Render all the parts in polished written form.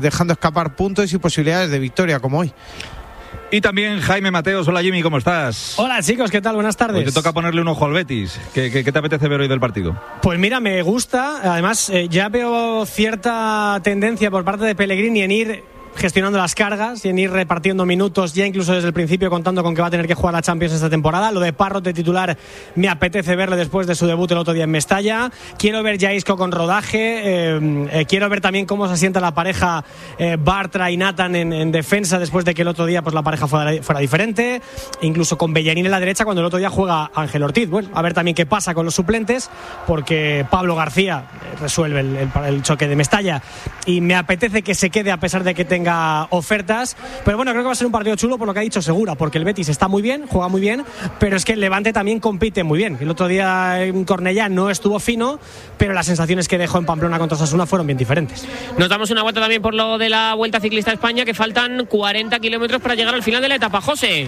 dejando escapar puntos y posibilidades de victoria como hoy. Y también Jaime Mateos. Hola Jimmy, ¿cómo estás? Hola chicos, ¿qué tal? Buenas tardes. Hoy te toca ponerle un ojo al Betis. ¿Qué te apetece ver hoy del partido? Pues mira, me gusta. Además, ya veo cierta tendencia por parte de Pellegrini en ir gestionando las cargas y en ir repartiendo minutos ya incluso desde el principio, contando con que va a tener que jugar la Champions esta temporada. Lo de Parrot de titular me apetece verle después de su debut el otro día en Mestalla. Quiero ver ya Isco con rodaje, quiero ver también cómo se asienta la pareja Bartra y Nathan en defensa después de que el otro día pues la pareja fuera diferente, incluso con Bellerín en la derecha cuando el otro día juega Ángel Ortiz. Bueno, a ver también qué pasa con los suplentes, porque Pablo García resuelve el choque de Mestalla y me apetece que se quede a pesar de que tenga ofertas, pero bueno, creo que va a ser un partido chulo por lo que ha dicho Segura, porque el Betis está muy bien, juega muy bien, pero es que el Levante también compite muy bien. El otro día en Cornellá no estuvo fino, pero las sensaciones que dejó en Pamplona contra Osasuna fueron bien diferentes. Nos damos una vuelta también por lo de la Vuelta Ciclista a España, que faltan 40 kilómetros para llegar al final de la etapa. José.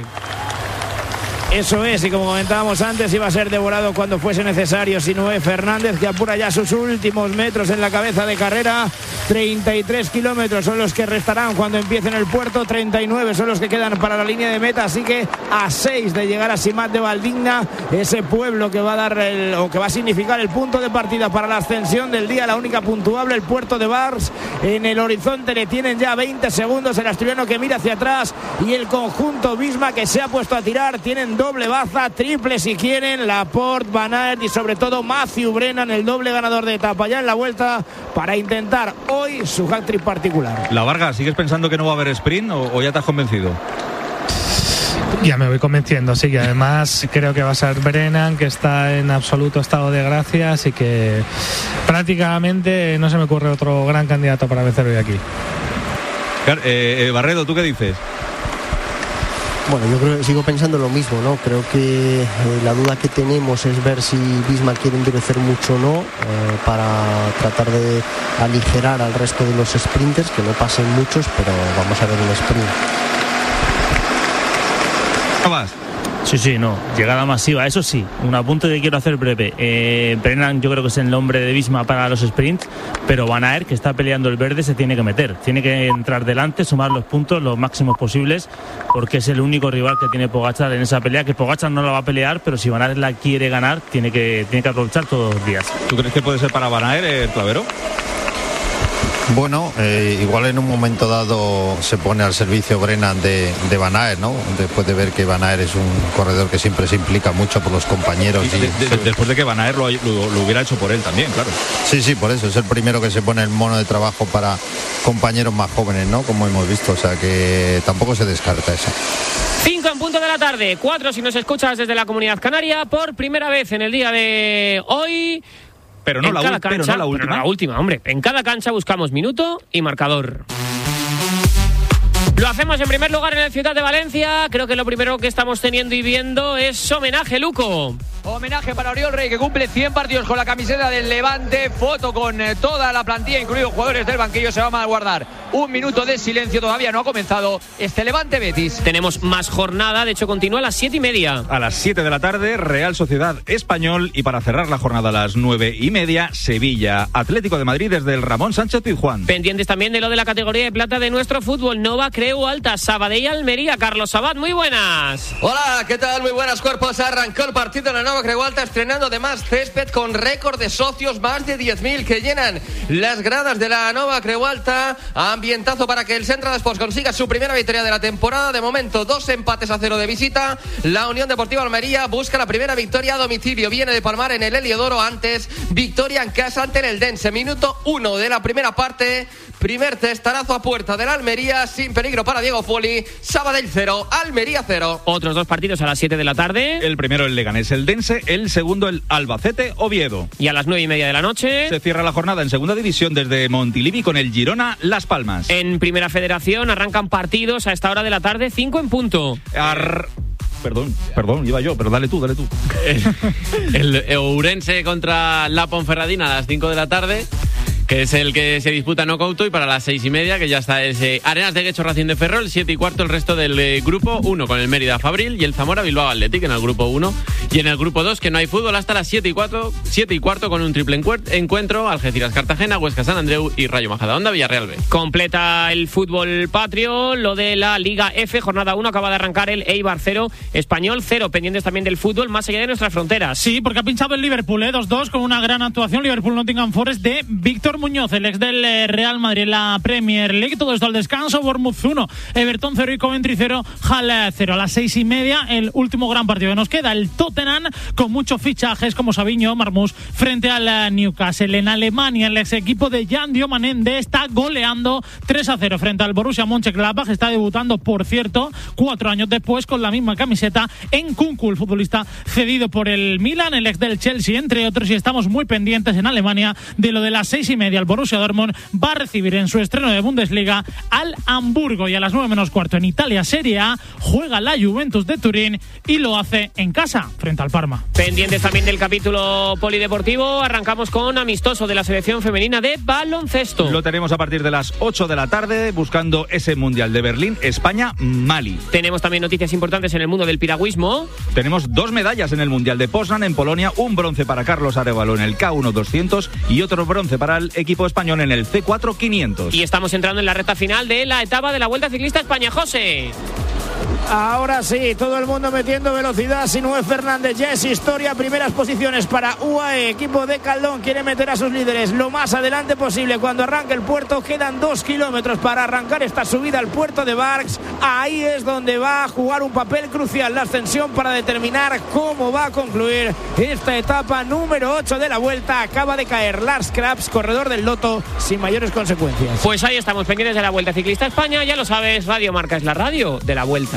Eso es, y como comentábamos antes, iba a ser devorado cuando fuese necesario Sinué Fernández, que apura ya sus últimos metros en la cabeza de carrera. 33 kilómetros son los que restarán cuando empiecen el puerto, 39 son los que quedan para la línea de meta, así que a 6 de llegar a Simat de Valdigna, ese pueblo que va a dar que va a significar el punto de partida para la ascensión del día, la única puntuable, el puerto de Bars. En el horizonte le tienen ya 20 segundos el asturiano que mira hacia atrás, y el conjunto Visma que se ha puesto a tirar. Tienen doble baza, triple si quieren, Laporte, Van Aert y sobre todo Matthew Brennan, el doble ganador de etapa ya en la vuelta, para intentar hoy su hat-trick particular. La Vargas, ¿sigues pensando que no va a haber sprint o ya te has convencido? Ya me voy convenciendo, sí, que además creo que va a ser Brennan, que está en absoluto estado de gracia, así que prácticamente no se me ocurre otro gran candidato para vencer hoy aquí. Barredo, ¿tú qué dices? Bueno, yo creo que sigo pensando lo mismo, ¿no? Creo que la duda que tenemos es ver si Visma quiere endurecer mucho o no, para tratar de aligerar al resto de los sprinters, que no pasen muchos, pero vamos a ver un sprint. ¿Cómo vas? Sí, no, llegada masiva, eso sí, un apunte que quiero hacer breve. Brennan yo creo que es el nombre de Visma para los sprints, pero Van Aert, que está peleando el verde, se tiene que meter, tiene que entrar delante, sumar los puntos los máximos posibles, porque es el único rival que tiene Pogačar en esa pelea, que Pogačar no la va a pelear, pero si Van Aert la quiere ganar, tiene que aprovechar todos los días. ¿Tú crees que puede ser para Van Aert, Clavero? Bueno, igual en un momento dado se pone al servicio Brennan de Van Aert, ¿no? Después de ver que Van Aert es un corredor que siempre se implica mucho por los compañeros. Después de que Van Aert lo hubiera hecho por él también, claro. Sí, por eso es el primero que se pone el mono de trabajo para compañeros más jóvenes, ¿no? Como hemos visto, o sea que tampoco se descarta eso. 5 en punto de la tarde, 4 si nos escuchas desde la Comunidad Canaria, por primera vez en el día de hoy. Pero no la última, hombre. En cada cancha buscamos minuto y marcador. Lo hacemos en primer lugar en el Ciudad de Valencia. Creo que lo primero que estamos teniendo y viendo es homenaje, Luco. Homenaje para Oriol Rey, que cumple 100 partidos con la camiseta del Levante. Foto con toda la plantilla, incluidos jugadores del banquillo. Se va a guardar un minuto de silencio. Todavía no ha comenzado este Levante Betis. Tenemos más jornada, de hecho continúa a las 7:30. A las 7 de la tarde, Real Sociedad Español. Y para cerrar la jornada a las 9:30, Sevilla Atlético de Madrid desde el Ramón Sánchez Pizjuán. Pendientes también de lo de la categoría de plata de nuestro fútbol. Nova Creu Alta, Sabadell Almería. Carlos Sabat, muy buenas. Hola, ¿qué tal? Muy buenas, cuerpos. Arrancó el partido en la Nova Creu Alta, estrenando además césped con récord de socios, más de 10.000 que llenan las gradas de la Nova Creu Alta. Ambientazo para que el Centro de Sports consiga su primera victoria de la temporada. De momento 2 empates a 0 de visita. La Unión Deportiva Almería busca la primera victoria a domicilio, viene de palmar en el Heliodoro. Antes victoria en casa ante el Eldense. Minuto 1 de la primera parte. Primer testarazo a puerta de la Almería, sin peligro para Diego Foli. Sabadell 0, Almería 0. Otros 2 partidos a las 7 de la tarde. El primero el Leganés Eldense, el segundo el Albacete Oviedo. Y a las 9:30 de la noche se cierra la jornada en segunda división desde Montilivi con el Girona Las Palmas. En Primera Federación arrancan partidos a esta hora de la tarde, 5 en punto. Perdón, iba yo, pero dale tú. El Ourense contra la Ponferradina a las 5 de la tarde. que es el que se disputa no Couto, y para las 6:30, que ya está ese Arenas de Guecho Racing de Ferrol, 7:15 el resto del grupo 1 con el Mérida Fabril y el Zamora Bilbao Athletic en el grupo 1, y en el grupo 2 que no hay fútbol hasta las 7:15 con un triple encuentro: Algeciras Cartagena, Huesca San Andreu y Rayo Majadahonda Villarreal B. Completa el fútbol patrio lo de la Liga F, jornada 1, acaba de arrancar el Eibar 0, Español 0, pendientes también del fútbol más allá de nuestras fronteras. Sí, porque ha pinchado el Liverpool, 2-2 con una gran actuación, Liverpool-Nottingham Forest de Víctor Muñoz, el ex del Real Madrid en la Premier League. Todo esto al descanso: Bournemouth 1, Everton 0 y Coventry 0, Hull 0. A las 6:30 el último gran partido que nos queda, el Tottenham, con muchos fichajes como Savinho, Marmoush, frente al Newcastle. En Alemania, el ex equipo de Jan Diomandé está goleando 3-0 frente al Borussia Mönchengladbach. Está debutando, por cierto, 4 años después con la misma camiseta en Kunku, el futbolista cedido por el Milan, el ex del Chelsea, entre otros. Y estamos muy pendientes en Alemania de lo de las 6:30. El Borussia Dortmund va a recibir en su estreno de Bundesliga al Hamburgo, y a las 9:15 en Italia Serie A juega la Juventus de Turín y lo hace en casa frente al Parma. Pendientes también del capítulo polideportivo, arrancamos con amistoso de la selección femenina de baloncesto. Lo tenemos a partir de las 8 de la tarde buscando ese Mundial de Berlín, España-Mali. Tenemos también noticias importantes en el mundo del piragüismo. Tenemos 2 medallas en el Mundial de Poznan en Polonia, un bronce para Carlos Arévalo en el K1 200 y otro bronce para el equipo español en el C4 500. Y estamos entrando en la recta final de la etapa de la Vuelta Ciclista España. José. Ahora sí, todo el mundo metiendo velocidad. Sinué Fernández ya es historia. Primeras posiciones para UAE. Equipo de Caldón quiere meter a sus líderes lo más adelante posible cuando arranque el puerto. Quedan 2 kilómetros para arrancar esta subida al puerto de Barx. Ahí es donde va a jugar un papel crucial la ascensión para determinar cómo va a concluir esta etapa número 8 de la Vuelta. Acaba de caer Lars Krabs, corredor del Lotto, sin mayores consecuencias. Pues ahí estamos, pendientes de la Vuelta Ciclista España. Ya lo sabes, Radio Marca es la radio de la Vuelta.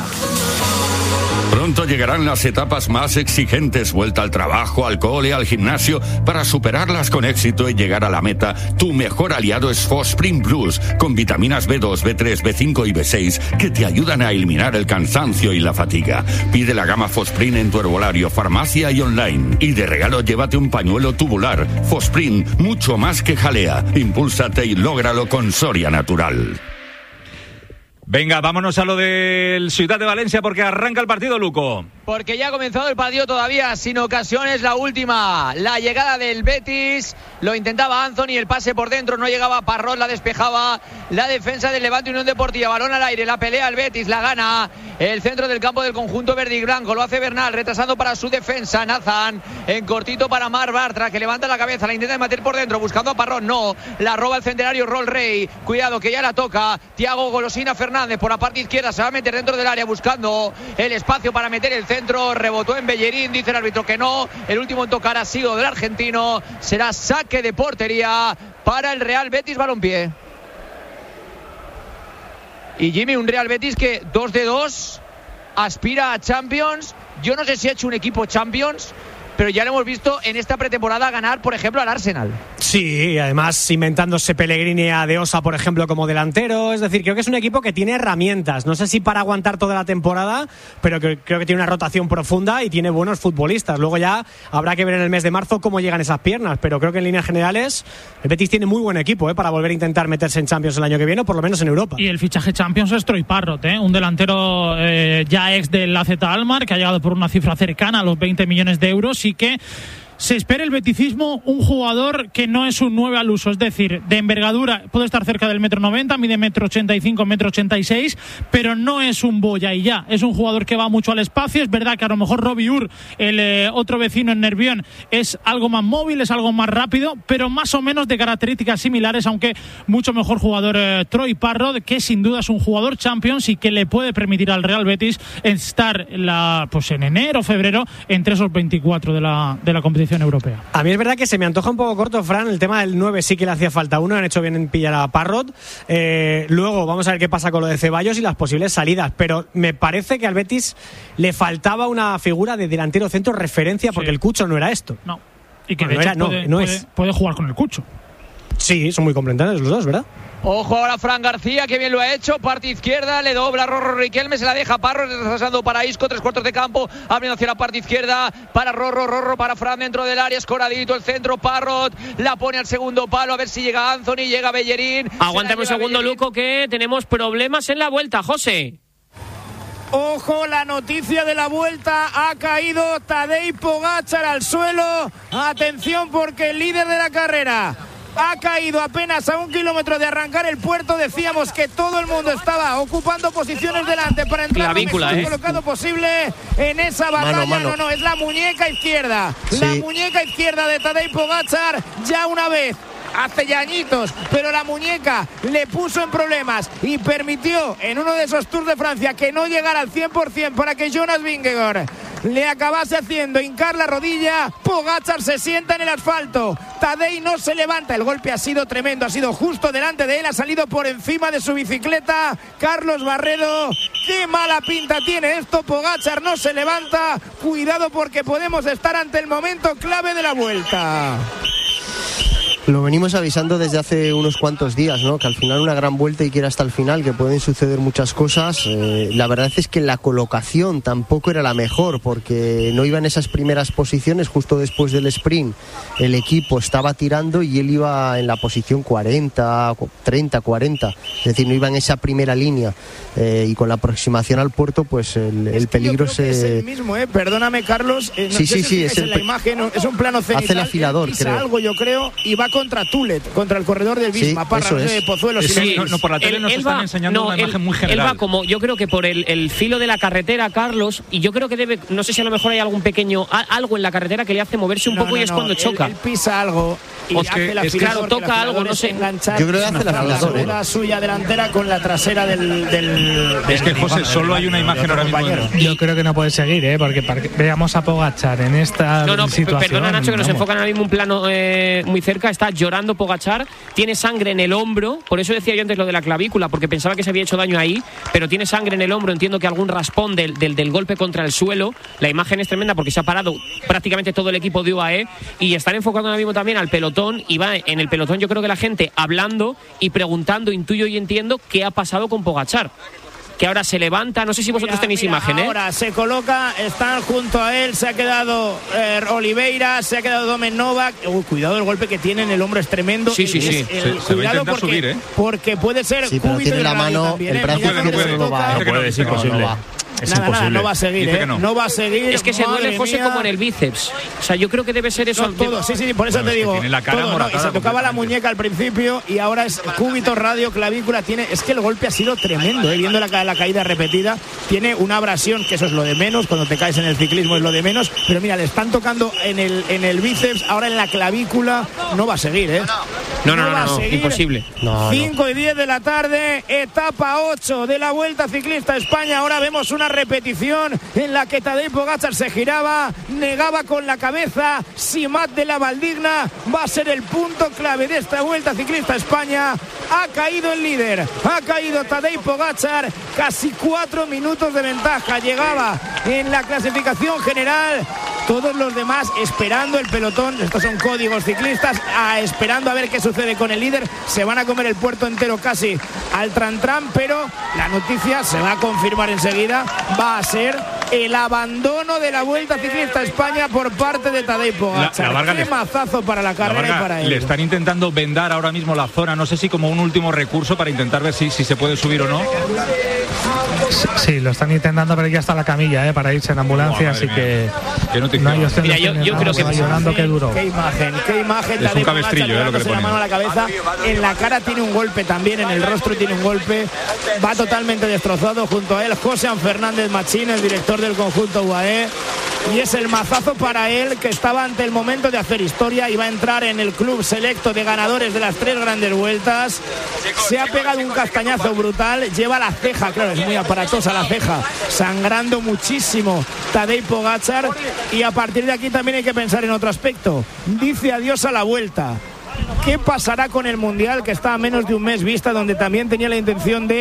Pronto llegarán las etapas más exigentes, vuelta al trabajo, al cole, al gimnasio. Para superarlas con éxito y llegar a la meta, tu mejor aliado es Fosprint Plus, con vitaminas B2, B3, B5 y B6 que te ayudan a eliminar el cansancio y la fatiga. Pide la gama Fosprint en tu herbolario, farmacia y online. Y de regalo llévate un pañuelo tubular. Fosprint, mucho más que jalea. Impúlsate y lógralo con Soria Natural. Venga, vámonos a lo del Ciudad de Valencia porque arranca el partido, Luco. Porque ya ha comenzado el partido, todavía sin ocasiones. La última, la llegada del Betis. Lo intentaba Anthony, el pase por dentro, no llegaba Parrot, la despejaba la defensa del Levante Unión Deportiva. Balón al aire, la pelea el Betis, la gana el centro del campo del conjunto verde y blanco. Lo hace Bernal, retrasando para su defensa. Nazan, en cortito para Mar Bartra, que levanta la cabeza, la intenta meter por dentro, buscando a Parrot, no. La roba el centenario Roll Rey. Cuidado, que ya la toca Thiago Golosina Fernández por la parte izquierda, se va a meter dentro del área buscando el espacio para meter el centro. Rebotó en Bellerín, dice el árbitro que no. El último en tocar ha sido del argentino. Será saque de portería para el Real Betis Balompié. Y Jimmy, un Real Betis que 2-2 aspira a Champions. Yo no sé si ha hecho un equipo Champions, pero ya lo hemos visto en esta pretemporada ganar, por ejemplo, al Arsenal. Sí, además inventándose Pellegrini a De Osa, por ejemplo, como delantero. Es decir, creo que es un equipo que tiene herramientas. No sé si para aguantar toda la temporada, pero creo que tiene una rotación profunda y tiene buenos futbolistas. Luego ya habrá que ver en el mes de marzo cómo llegan esas piernas, pero creo que en líneas generales el Betis tiene muy buen equipo para volver a intentar meterse en Champions el año que viene, o por lo menos en Europa. Y el fichaje Champions es Troy Parrott, un delantero ya ex del AZ Alkmaar, que ha llegado por una cifra cercana a los 20 millones de euros. Y que se espera el beticismo un jugador que no es un 9 al uso, es decir, de envergadura puede estar cerca del 1,90 m, mide 1,85 m, 1,86 m, pero no es un boya y ya, es un jugador que va mucho al espacio. Es verdad que a lo mejor Robbie Ur, el otro vecino en Nervión, es algo más móvil, es algo más rápido, pero más o menos de características similares, aunque mucho mejor jugador Troy Parrott, que sin duda es un jugador Champions y que le puede permitir al Real Betis estar en enero o febrero entre esos 24 de la competición europea. A mí es verdad que se me antoja un poco corto, Fran, el tema del 9 sí que le hacía falta uno, han hecho bien en pillar a Parrott. Luego vamos a ver qué pasa con lo de Ceballos y las posibles salidas, pero me parece que al Betis le faltaba una figura de delantero centro referencia, porque el Cucho no era esto. No, y que de hecho puede jugar con el Cucho. Sí, son muy complementarios los dos, ¿verdad? Ojo ahora Fran García, que bien lo ha hecho, parte izquierda, le dobla Rorro Riquelme, se la deja Parro, retrasando para Isco, 3/4 de campo, abriendo hacia la parte izquierda, para Rorro para Fran dentro del área, escoradito el centro, Parrot, la pone al segundo palo, a ver si llega Anthony, llega Bellerín. Aguántame un segundo, Luco, que tenemos problemas en la vuelta, José. Ojo, la noticia de la vuelta, ha caído Tadej Pogačar al suelo. Atención, porque el líder de la carrera ha caído apenas a 1 kilómetro de arrancar el puerto. Decíamos que todo el mundo estaba ocupando posiciones delante para entrar lo mejor colocado posible en esa batalla. Mano. No, es la muñeca izquierda. Sí. La muñeca izquierda de Tadej Pogačar, ya una vez, hace ya añitos, pero la muñeca le puso en problemas y permitió en uno de esos Tours de Francia que no llegara al 100% para que Jonas Vingegaard le acabase haciendo hincar la rodilla. Pogačar se sienta en el asfalto, Tadej no se levanta, el golpe ha sido tremendo, ha sido justo delante de él, ha salido por encima de su bicicleta Carlos Barredo. Qué mala pinta tiene esto, Pogačar no se levanta, cuidado porque podemos estar ante el momento clave de la vuelta. Lo venimos avisando desde hace unos cuantos días, ¿no? Que al final una gran vuelta y que ir hasta el final, que pueden suceder muchas cosas. La verdad es que la colocación tampoco era la mejor, porque no iba en esas primeras posiciones. Justo después del sprint el equipo estaba tirando y él iba en la posición 40, 30, 40. Es decir, no iba en esa primera línea. Y con la aproximación al puerto, pues el peligro se... Es el mismo, Perdóname, Carlos. Sí, es la imagen, es un plano cenital. Hace el afilador, creo. Algo, yo creo, y va contra Tulet, contra el corredor del Visma, sí, Parra de Pozuelo. Sí, no, por la tele nos están enseñando una imagen muy general. Él va como, yo creo que por el filo de la carretera, Carlos, y yo creo que debe, no sé si a lo mejor hay algún pequeño, algo en la carretera que le hace moverse un poco y es cuando choca. Él pisa algo y hace el afilador, claro, toca algo, no sé. Yo creo que hace el afilador. La suya delantera con la trasera del es que, José, solo hay una imagen ahora mismo. Yo creo que no puede seguir, porque veamos a Pogačar en esta situación. Perdona, Nacho, que nos enfocan ahora mismo un plano muy cerca. Está llorando Pogačar, tiene sangre en el hombro, por eso decía yo antes lo de la clavícula, porque pensaba que se había hecho daño ahí, pero tiene sangre en el hombro, entiendo que algún raspón del golpe contra el suelo. La imagen es tremenda porque se ha parado prácticamente todo el equipo de UAE y están enfocando ahora mismo también al pelotón, y va en el pelotón yo creo que la gente hablando y preguntando, intuyo y entiendo qué ha pasado con Pogačar, que ahora se levanta, no sé si vosotros tenéis imagen, Ahora se coloca, están junto a él, se ha quedado Oliveira, se ha quedado Domen Novak. Cuidado, el golpe que tiene en el hombro es tremendo. Sí. Se va a intentar subir, porque puede ser pero tiene la mano, también, el brazo izquierdo no va. Es imposible. Es imposible. No va a seguir, no va a seguir. Es que se duele, José, como en el bíceps. O sea, yo creo que debe ser eso. Todo, sí, por eso te digo. Tiene la cara todo, y se tocaba la muñeca al principio y ahora es cúbito, radio, clavícula. Es que el golpe ha sido tremendo, viendo la caída repetida. Tiene una abrasión, que eso es lo de menos. Cuando te caes en el ciclismo es lo de menos. Pero mira, le están tocando en el bíceps, ahora en la clavícula. No va a seguir, No, imposible. 5 y 10 de la tarde, etapa 8 de la Vuelta Ciclista a España. Ahora vemos una repetición en la que Tadej Pogačar se giraba, negaba con la cabeza. Simat de la Valdigna va a ser el punto clave de esta Vuelta Ciclista a España. Ha caído el líder, ha caído Tadej Pogačar, casi 4 minutos de ventaja llegaba en la clasificación general. Todos los demás esperando el pelotón, estos son códigos ciclistas, esperando a ver qué sucede con el líder. Se van a comer el puerto entero casi al tran-tran, pero la noticia se va a confirmar enseguida. Va a ser el abandono de la Vuelta Ciclista a España por parte de Tadej Pogačar. Qué mazazo para la carrera y para él. Le están intentando vendar ahora mismo la zona, no sé si como un último recurso para intentar ver si se puede subir o no. Sí, lo están intentando, pero ya está la camilla para irse en ambulancia, así que no hay opción. Mira, yo creo que llorando que duró. Qué imagen. Es un cabestrillo, lo que le pone. La mano a la cabeza, en la cara tiene un golpe también, en el rostro tiene un golpe, va totalmente destrozado. Junto a él José Fernández Machín, el director del conjunto UAE, y es el mazazo para él, que estaba ante el momento de hacer historia y va a entrar en el club selecto de ganadores de las 3 grandes vueltas. Se ha pegado un castañazo brutal, lleva la ceja, claro, es muy aparatosa la ceja, sangrando muchísimo Tadej Pogačar, y a partir de aquí también hay que pensar en otro aspecto. Dice adiós a la Vuelta. ¿Qué pasará con el Mundial, que está a menos de un mes vista, donde también tenía la intención de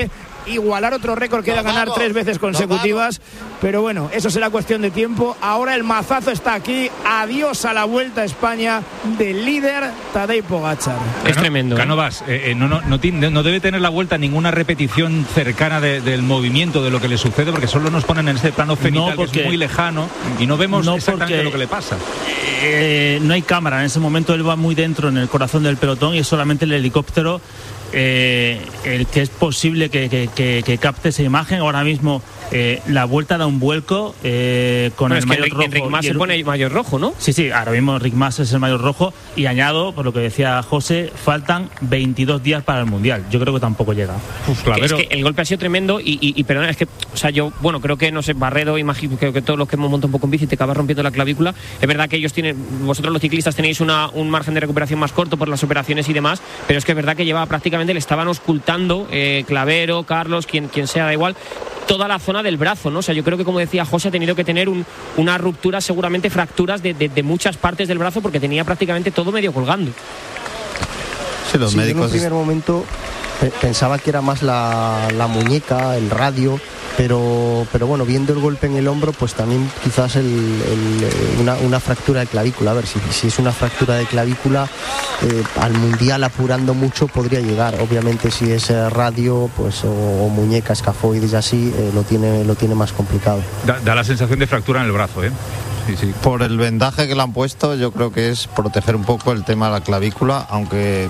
igualar otro récord que era ganar 3 veces consecutivas, pero bueno, eso será cuestión de tiempo. Ahora el mazazo está aquí. Adiós a la Vuelta a España del líder Tadej Pogačar. Es tremendo. Cánovas, no debe tener la Vuelta ninguna repetición cercana del movimiento, de lo que le sucede, porque solo nos ponen en ese plano cenital, que es muy lejano, y no vemos exactamente lo que le pasa. No hay cámara, en ese momento él va muy dentro, en el corazón del pelotón, y es solamente el helicóptero el que es posible que capte esa imagen. Ahora mismo la Vuelta da un vuelco con el maillot rojo. Enric Mas se pone el maillot rojo, ¿no? Sí, ahora mismo Enric Mas es el maillot rojo, y añado, por lo que decía José, faltan 22 días para el Mundial. Yo creo que tampoco llega. Es que el golpe ha sido tremendo y perdona, es que, o sea, yo, bueno, creo que, no sé, Barredo, imagino, creo que todos los que hemos montado un poco en bici te acabas rompiendo la clavícula. Es verdad que ellos vosotros los ciclistas tenéis un margen de recuperación más corto por las operaciones y demás, pero es que es verdad que llevaba prácticamente, le estaban auscultando Clavero, Carlos, quien sea, da igual, toda la zona del brazo, ¿no? O sea, yo creo que, como decía José, ha tenido que tener una ruptura, seguramente fracturas de muchas partes del brazo, porque tenía prácticamente todo medio colgando. Sí, los médicos... En un primer momento pensaba que era más la muñeca, el radio, pero bueno, viendo el golpe en el hombro, pues también quizás una fractura de clavícula. A ver, si es una fractura de clavícula, al Mundial, apurando mucho, podría llegar. Obviamente, si es radio, pues o muñeca, escafoides y así, lo tiene más complicado. Da la sensación de fractura en el brazo, ¿eh? Sí. Por el vendaje que le han puesto, yo creo que es proteger un poco el tema de la clavícula, aunque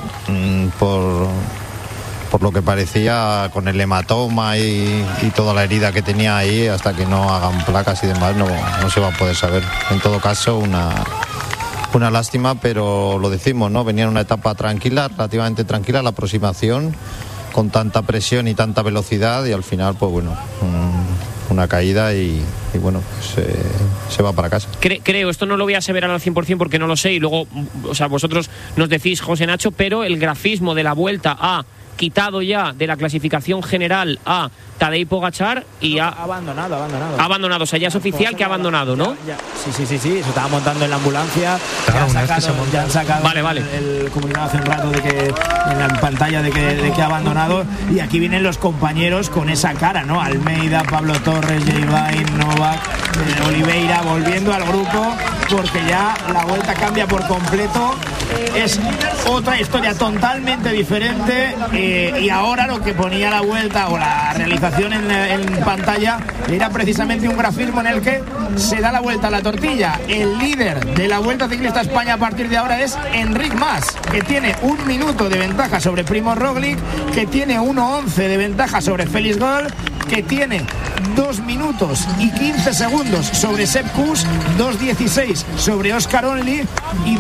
por lo que parecía, con el hematoma y toda la herida que tenía ahí, hasta que no hagan placas y demás, no se va a poder saber. En todo caso, una lástima, pero lo decimos, ¿no? Venía en una etapa tranquila, relativamente tranquila, la aproximación, con tanta presión y tanta velocidad, y al final, pues bueno, una caída y bueno, se va para casa. Creo, esto no lo voy a aseverar al 100% porque no lo sé, y luego, o sea, vosotros nos decís, José Nacho, pero el grafismo de la Vuelta ha quitado ya de la clasificación general a Tadej Pogačar y ha abandonado, o sea, ya es oficial que ha abandonado, ¿no? Sí, se estaba montando en la ambulancia. Ya han sacado vale. el comunicado hace un rato de que en la pantalla de que ha abandonado, y aquí vienen los compañeros con esa cara, ¿no? Almeida, Pablo Torres, Jayvain, Novak, Oliveira, volviendo al grupo, porque ya la Vuelta cambia por completo. Es otra historia totalmente diferente, y ahora lo que ponía la Vuelta o la realización en pantalla era precisamente un grafismo en el que se da la vuelta a la tortilla. El líder de la Vuelta Ciclista España a partir de ahora es Enric Mas, que tiene 1 minuto de ventaja sobre Primož Roglič, que tiene 1:11 de ventaja sobre Félix Gall, que tiene 2 minutos y 15 segundos sobre Sepp Kuss, 2:16 sobre Oscar Onley y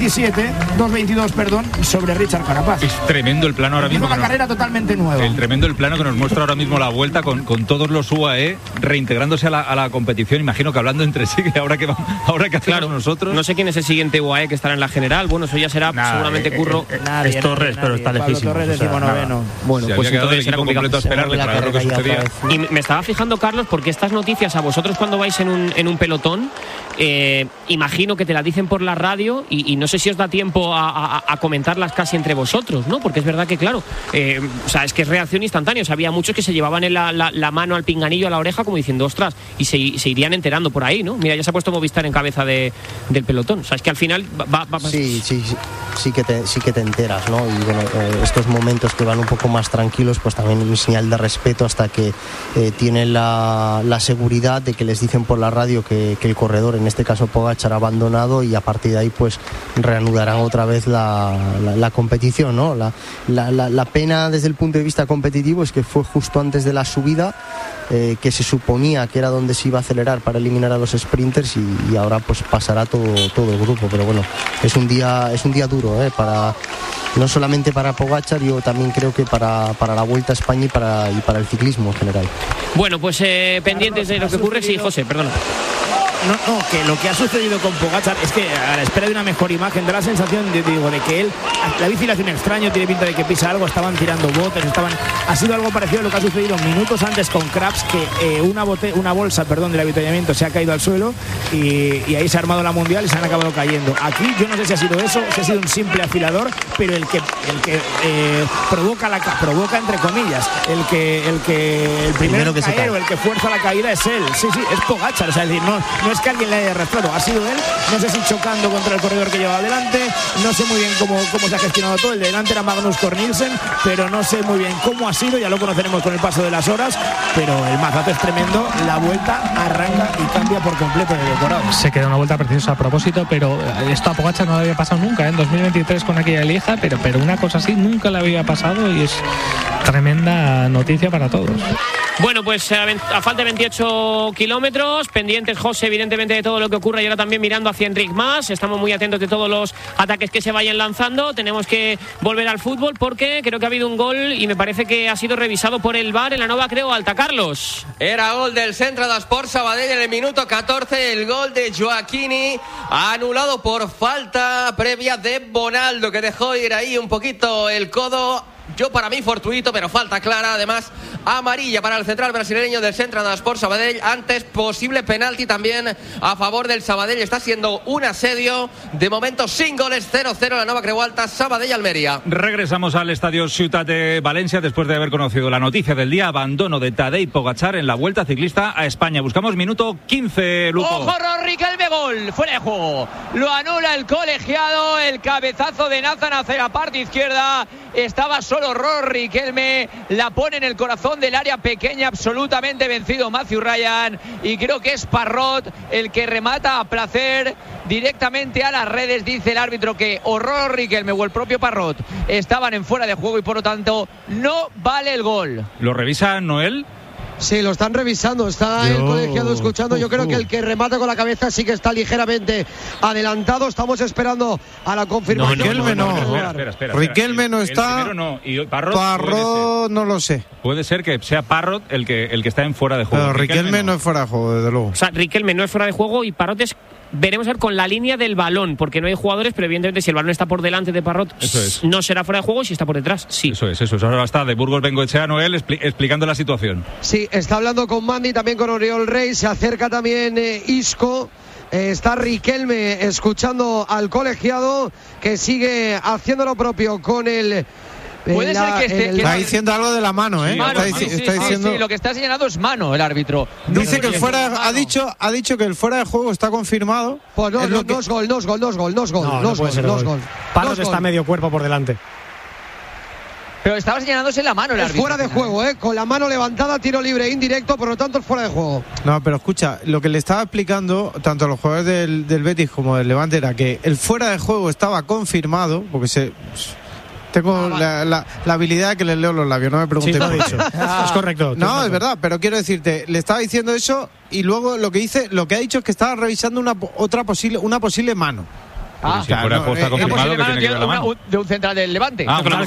2:22 sobre Richard Carapaz. Es tremendo el plano ahora mismo. Es una carrera totalmente nueva. Tremendo el plano que nos muestra ahora mismo la Vuelta, con todos los UAE reintegrándose a la competición. Imagino que hablando entre sí, que ahora que hacemos nosotros. No sé quién es el siguiente UAE que estará en la general. Bueno, eso ya será seguramente Curro. Es Torres, pero está lejísimo. Torres, decimonoveno. Bueno, pues entonces será complicado esperarle para ver lo que sucedía. Y me estaba fijando, Carlos, porque estas noticias a vosotros cuando vais en un pelotón, imagino que te las dicen por la radio y no sé si os da tiempo a comentarlas casi entre vosotros, ¿no? Porque es verdad que, claro, o sea, es que es reacción instantánea. O sea, había muchos que se llevaban la mano al pinganillo, a la oreja, como diciendo, ostras, y se irían enterando por ahí, ¿no? Mira, ya se ha puesto Movistar en cabeza del pelotón. O sea, es que al final va. Sí que te enteras, ¿no? Y bueno, estos momentos que van un poco más tranquilos, pues también un señal de respeto hasta que tienen la seguridad de que les dicen por la radio que el corredor, en este caso Pogačar, ha abandonado, y a partir de ahí pues reanudarán otra vez la competición, ¿no? La pena desde el punto de vista competitivo es que fue justo antes de la subida, que se suponía que era donde se iba a acelerar para eliminar a los sprinters, y ahora pues pasará todo el grupo. Pero bueno, es un día duro, no solamente para Pogačar, yo también creo que para la Vuelta a España y para el ciclismo en general. Bueno, pues pendientes de lo que ocurre. Sí, José, perdona. que lo que ha sucedido con Pogačar es que a la espera de una mejor imagen da la sensación de que él, la bici le hace un extraño, tiene pinta de que pisa algo, estaban tirando botes, ha sido algo parecido a lo que ha sucedido minutos antes con Krabs, que una bolsa del avituallamiento se ha caído al suelo y ahí se ha armado la mundial y se han acabado cayendo. Aquí yo no sé si ha sido eso, si ha sido un simple afilador, pero el que provoca entre comillas, el primero que caer o el que fuerza la caída es él. Sí, es Pogačar, o sea, es decir, no es que alguien le haya arrastrado, ha sido él, no sé si chocando contra el corredor que llevaba adelante, no sé muy bien cómo se ha gestionado todo. El de delante era Magnus Cort Nielsen, pero no sé muy bien cómo ha sido, ya lo conoceremos con el paso de las horas, pero el mazazo es tremendo, la vuelta arranca y cambia por completo en el decorado. Se queda una vuelta preciosa a propósito, pero esto a Pogačar no le había pasado nunca, en 2023 con aquella Lieja, pero una cosa así nunca le había pasado y es tremenda noticia para todos. Bueno, pues a falta de 28 kilómetros, pendientes, José, evidentemente de todo lo que ocurra y ahora también mirando hacia Enric Mas. Estamos muy atentos de todos los ataques que se vayan lanzando. Tenemos que volver al fútbol porque creo que ha habido un gol y me parece que ha sido revisado por el VAR en la Nova Creu Alta. Carlos. Era gol del Centre d'Esport Sabadell en el minuto 14, el gol de Joaquini, anulado por falta previa de Bonaldo, que dejó ir ahí un poquito el codo. Yo para mí fortuito, pero falta clara. Además, amarilla para el central brasileño del Centre d'Esport Sabadell. Antes, posible penalti también a favor del Sabadell. Está siendo un asedio. De momento, sin goles, 0-0 la Nova Creu Alta, Sabadell-Almería. Regresamos al estadio Ciutat de Valencia después de haber conocido la noticia del día. Abandono de Tadej Pogačar en la Vuelta Ciclista a España. Buscamos minuto 15, Luco. ¡Ojo, Riquelme, gol! Fuera de juego. Lo anula el colegiado. El cabezazo de Nathan hacia la parte izquierda. Estaba solo Riquelme, la pone en el corazón del área pequeña, absolutamente vencido Matthew Ryan, y creo que es Parrot el que remata a placer directamente a las redes. Dice el árbitro que o Riquelme o el propio Parrot estaban en fuera de juego y por lo tanto no vale el gol. ¿Lo revisa Noel? Sí, lo están revisando, está el colegiado escuchando. Yo creo que el que remata con la cabeza sí que está ligeramente adelantado. Estamos esperando a la confirmación. Riquelme no. Espera. Riquelme no está. No. Y Parrot no lo sé. Puede ser que sea Parrot el que está en fuera de juego. Pero Riquelme no es fuera de juego, desde luego. O sea, Riquelme no es fuera de juego y Parrot es... Veremos a ver con la línea del balón, porque no hay jugadores, pero evidentemente si el balón está por delante de Parrot, no será fuera de juego, y si está por detrás, sí. Eso es. Ahora está de Burgos Bengoechea Noel explicando la situación. Sí, está hablando con Mandy, también con Oriol Rey, se acerca también Isco. Está Riquelme escuchando al colegiado, que sigue haciendo lo propio con el... Puede ser que está diciendo algo de la mano, ¿eh? Mano, está diciendo... Sí, lo que está señalando es mano el árbitro. Dice que el fuera ha dicho que el fuera de juego está confirmado. Pues no es gol. No es gol. Parrot está medio cuerpo por delante. Pero estaba señalándose la mano el árbitro. Fuera de juego, con la mano levantada, tiro libre indirecto, por lo tanto es fuera de juego. No, pero escucha, lo que le estaba explicando tanto a los jugadores del Betis como del Levante era que el fuera de juego estaba confirmado, porque tengo la habilidad de que les leo los labios, no me preguntes. Sí, lo he dicho. Es correcto. No, es verdad, pero quiero decirte, le estaba diciendo eso y luego lo que ha dicho es que estaba revisando una posible mano. Si fuera juego está confirmado que tiene que ver la mano. De un central del Levante.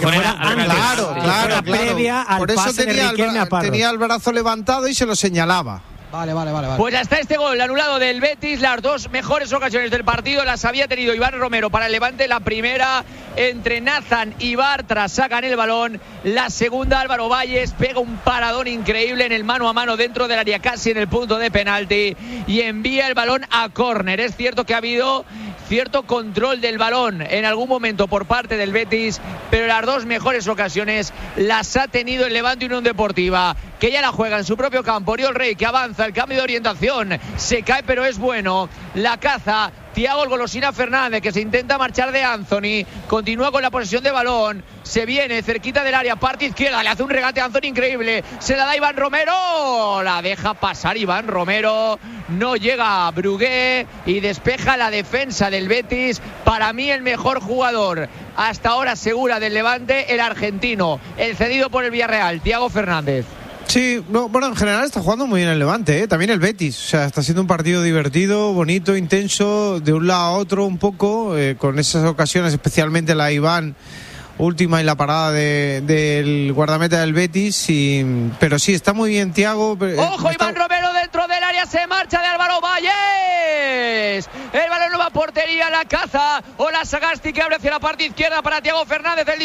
Claro. Previa al por eso pase tenía el brazo levantado y se lo señalaba. Vale. Pues hasta este gol anulado del Betis, las dos mejores ocasiones del partido las había tenido Iván Romero para el Levante. La primera entre Nathan y Bartra, sacan el balón. La segunda, Álvaro Valles pega un paradón increíble en el mano a mano dentro del área, casi en el punto de penalti, y envía el balón a córner. Es cierto que ha habido cierto control del balón en algún momento por parte del Betis, pero las dos mejores ocasiones las ha tenido el Levante Unión Deportiva, que ya la juega en su propio campo. Oriol Rey, que avanza, el cambio de orientación, se cae pero es bueno, la caza Thiago el Golosina Fernández, que se intenta marchar de Anthony, continúa con la posesión de balón, se viene cerquita del área, parte izquierda, le hace un regate a Anthony increíble, se la da Iván Romero, la deja pasar Iván Romero, no llega a Brugué y despeja la defensa del Betis. Para mí el mejor jugador hasta ahora segura del Levante, el argentino, el cedido por el Villarreal, Thiago Fernández. Sí, en general está jugando muy bien el Levante, también el Betis, o sea, está siendo un partido divertido, bonito, intenso, de un lado a otro un poco, con esas ocasiones, especialmente la Iván, última y la parada del guardameta del Betis, pero sí, está muy bien Thiago. ¡Ojo, Iván Romero dentro del área! Se marcha de Álvaro Valles. El balón no va a portería, la caza. Hola Sagasti, que abre hacia la parte izquierda para Thiago Fernández. El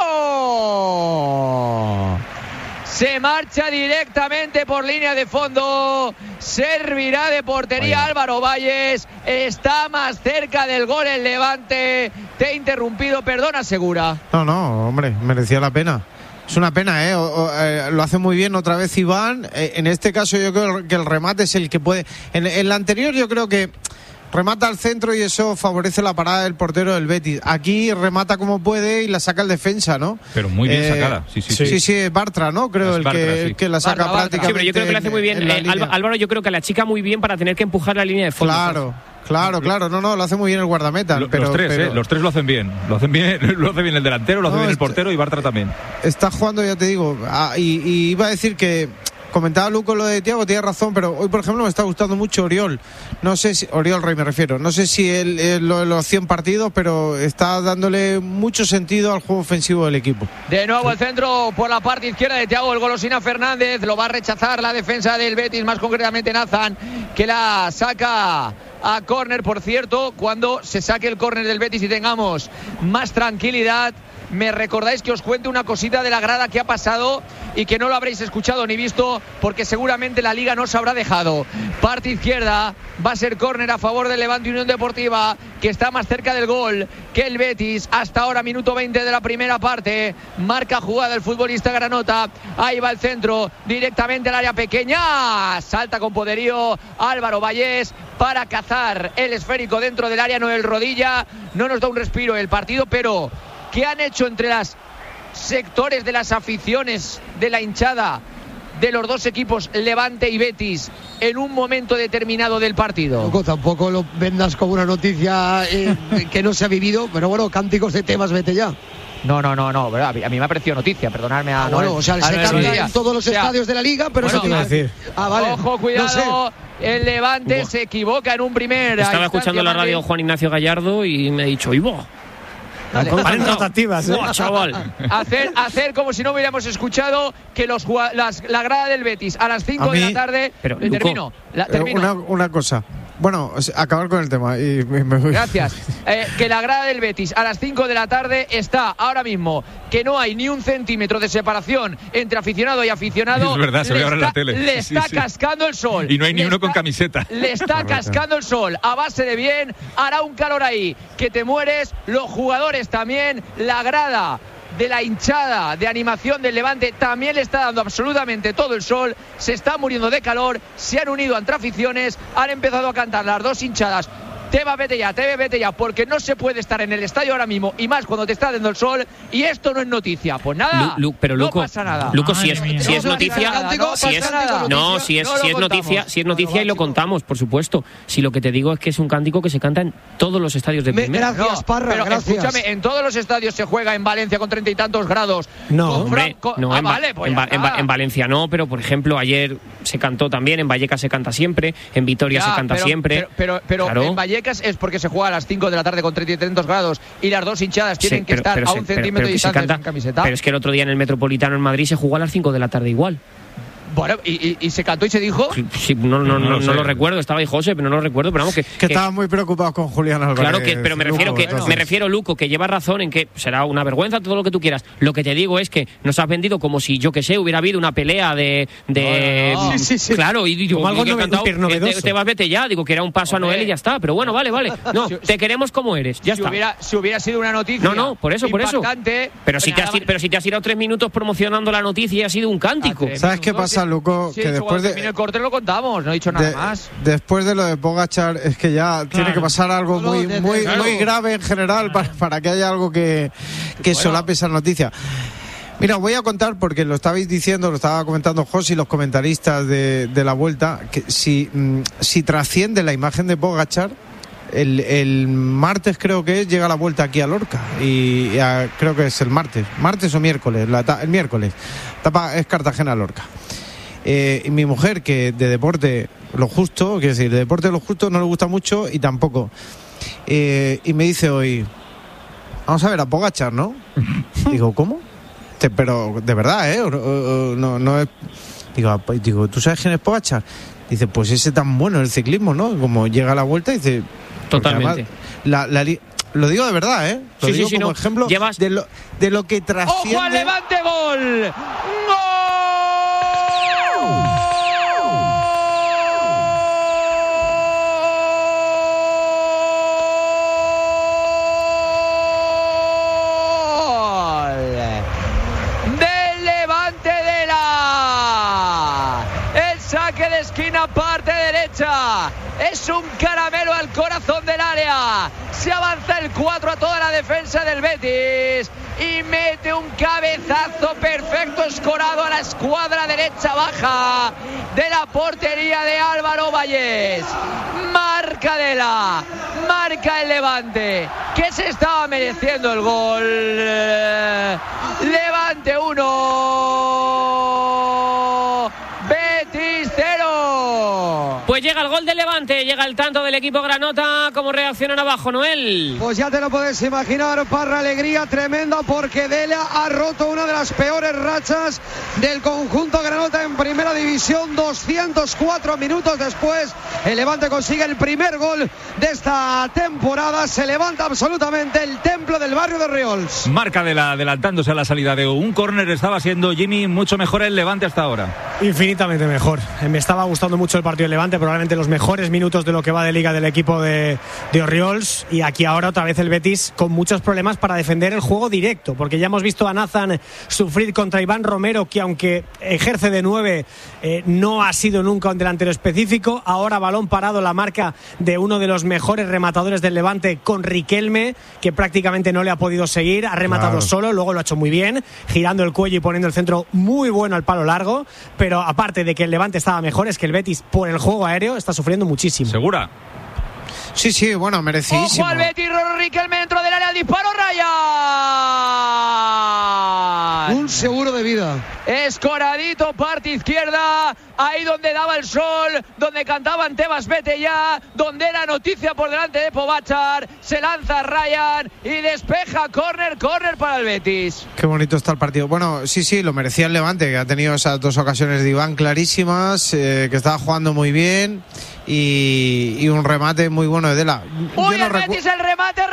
disparo. Se marcha directamente por línea de fondo. Servirá de portería Álvaro Valles. Está más cerca del gol el Levante. Te he interrumpido, perdona, Segura. No, hombre, merecía la pena. Es una pena, lo hace muy bien otra vez Iván. En este caso yo creo que el remate es el que puede. En la anterior yo creo que remata al centro y eso favorece la parada del portero del Betis. Aquí remata como puede y la saca el defensa, ¿no? Pero muy bien sacada. Sí, Bartra, ¿no? Creo el que la saca prácticamente. Sí, pero yo creo que lo hace muy bien. Álvaro, yo creo que la chica muy bien para tener que empujar la línea de fondo. Claro. No, lo hace muy bien el guardameta. Los tres lo hacen bien. Lo hace bien el delantero, lo hace bien el portero y Bartra también. Está jugando, ya te digo. Y iba a decir que comentaba Luco lo de Thiago, tiene razón, pero hoy, por ejemplo, me está gustando mucho Oriol. No sé si Oriol Rey me refiero. No sé si los 100 partidos, pero está dándole mucho sentido al juego ofensivo del equipo. De nuevo el centro por la parte izquierda de Thiago, el golosina Fernández. Lo va a rechazar la defensa del Betis, más concretamente Nathan, que la saca a córner. Por cierto, cuando se saque el córner del Betis y tengamos más tranquilidad, me recordáis que os cuente una cosita de la grada que ha pasado y que no lo habréis escuchado ni visto, porque seguramente la liga no os habrá dejado. Parte izquierda, va a ser córner a favor del Levante Unión Deportiva, que está más cerca del gol que el Betis. Hasta ahora, minuto 20 de la primera parte. Marca jugada el futbolista Granota. Ahí va el centro, directamente al área pequeña. Salta con poderío Álvaro Valles para cazar el esférico dentro del área. Noel Rodilla no nos da un respiro el partido, pero ¿qué han hecho entre los sectores de las aficiones de la hinchada de los dos equipos, Levante y Betis, en un momento determinado del partido? Tampoco lo vendas como una noticia que no se ha vivido, pero bueno, cánticos de temas, vete ya. No, ¿verdad? A mí me ha parecido noticia, perdonadme a Noel. Se canta en todos los estadios de la liga, pero bueno, eso te iba a decir. Vale. Ojo, cuidado. El Levante se equivoca en un primer. Estaba escuchando la radio Juan Ignacio Gallardo y me ha dicho, ¡Ivo! Chaval. Hacer como si no hubiéramos escuchado que la grada del Betis a las 5 de la tarde. Pero, termino. Una cosa. Bueno, acabar con el tema y me voy. Gracias. Que la grada del Betis a las 5 de la tarde está ahora mismo, que no hay ni un centímetro de separación entre aficionado y aficionado. Es verdad, se ve ahora en la tele. Le está cascando el sol. Y no hay ni uno con camiseta. Le está cascando el sol a base de bien. Hará un calor ahí que te mueres. Los jugadores también. La grada de la hinchada de animación del Levante también le está dando absolutamente todo el sol. Se está muriendo de calor. Se han unido entre aficiones. Han empezado a cantar las dos hinchadas: Tebas, vete ya, porque no se puede estar en el estadio ahora mismo, y más cuando te está dando el sol, y esto no es noticia. Pues nada, pero no pasa nada. Luco, si es noticia, si es noticia y lo contamos, por supuesto. Si lo que te digo es que es un cántico que se canta en todos los estadios de primera. Gracias, Parra, pero gracias. Escúchame, en todos los estadios se juega en Valencia con 30 y tantos grados. En Valencia no, pero por ejemplo ayer se cantó también, en Vallecas se canta siempre, en Vitoria se canta siempre. Pero claro. En Vallecas es porque se juega a las 5 de la tarde con 30 y tantos grados y las dos hinchadas tienen que estar a un centímetro de distancia sin camiseta. Pero es que el otro día en el Metropolitano en Madrid se jugó a las 5 de la tarde igual. Bueno, ¿y se cantó y se dijo? Sí, no lo recuerdo, estaba ahí José, pero no lo recuerdo, pero vamos que estaban muy preocupados con Julián Álvarez. Claro que, pero me refiero, Luco, que lleva razón en que será una vergüenza todo lo que tú quieras. Lo que te digo es que nos has vendido como si, yo que sé, hubiera habido una pelea de Sí. Claro, y digo, algo te vas, vete ya, digo que era un paso a Noel y ya está, pero bueno, vale. No, te queremos como eres, ya está. Si hubiera sido una noticia. No, por eso. Pero si te has tirado 3 minutos promocionando la noticia y ha sido un cántico. ¿Sabes qué pasa, Luco? Que después de el corte lo contamos, no he dicho nada más. Después de lo de Pogačar es que ya tiene que pasar algo muy grave en general para que haya algo que solape esa noticia. Mira, voy a contar, porque lo estabais diciendo, lo estaba comentando José y los comentaristas de la vuelta, que si trasciende la imagen de Pogačar, el martes creo que llega la vuelta aquí a Lorca, y creo que es el martes o miércoles, el miércoles, etapa es Cartagena-Lorca. Y mi mujer, que de deporte lo justo, quiero decir, de deporte lo justo no le gusta mucho y tampoco. Y me dice hoy, vamos a ver a Pogačar, ¿no? Digo, ¿cómo? Pero de verdad, no es... Digo, ¿tú sabes quién es Pogačar? Dice, pues ese tan bueno en el ciclismo, ¿no? Como llega a la vuelta y dice... Totalmente. Además, lo digo de verdad, Lo digo como ejemplo de lo que trasciende... ¡Ojo al Levante, gol! ¡Gol! Esquina parte derecha, es un caramelo al corazón del área, se avanza el 4 a toda la defensa del Betis y mete un cabezazo perfecto escorado a la escuadra derecha baja de la portería de Álvaro Vallés. Marca Dela, marca el Levante, que se estaba mereciendo el gol. Levante 1, Betis 0. Pues llega el gol del Levante, llega el tanto del equipo granota. ¿Cómo reaccionan abajo, Noel? Pues ya te lo puedes imaginar, Parra, alegría tremenda porque Dela ha roto una de las peores rachas del conjunto granota en primera división. 204 minutos después, el Levante consigue el primer gol de esta temporada. Se levanta absolutamente el templo del barrio de Riols. Marca Dela adelantándose a la salida de un córner. Estaba siendo, Jimmy, mucho mejor el Levante hasta ahora. Infinitamente mejor. Me estaba gustando mucho el partido del Levante, probablemente los mejores minutos de lo que va de liga del equipo de Orriols, y aquí ahora otra vez el Betis con muchos problemas para defender el juego directo, porque ya hemos visto a Nathan sufrir contra Iván Romero, que aunque ejerce de 9 no ha sido nunca un delantero específico. Ahora balón parado, la marca de uno de los mejores rematadores del Levante con Riquelme, que prácticamente no le ha podido seguir, ha rematado solo, luego lo ha hecho muy bien, girando el cuello y poniendo el centro muy bueno al palo largo. Pero aparte de que el Levante estaba mejor, es que el Betis por el juego aéreo está sufriendo muchísimo. ¿Segura? Sí, bueno, merecidísimo. Ojo al Betis, Riquelme dentro del área, el disparo, Ryan. Un seguro de vida. Escoradito, parte izquierda, ahí donde daba el sol, donde cantaban Tebas vete ya, donde era noticia por delante de Pogačar. Se lanza Ryan y despeja, córner para el Betis. Qué bonito está el partido. Bueno, sí, lo merecía el Levante, que ha tenido esas dos ocasiones de Iván clarísimas, que estaba jugando muy bien, y un remate muy bueno de Dela. ¡Uy, el Betis, el remate,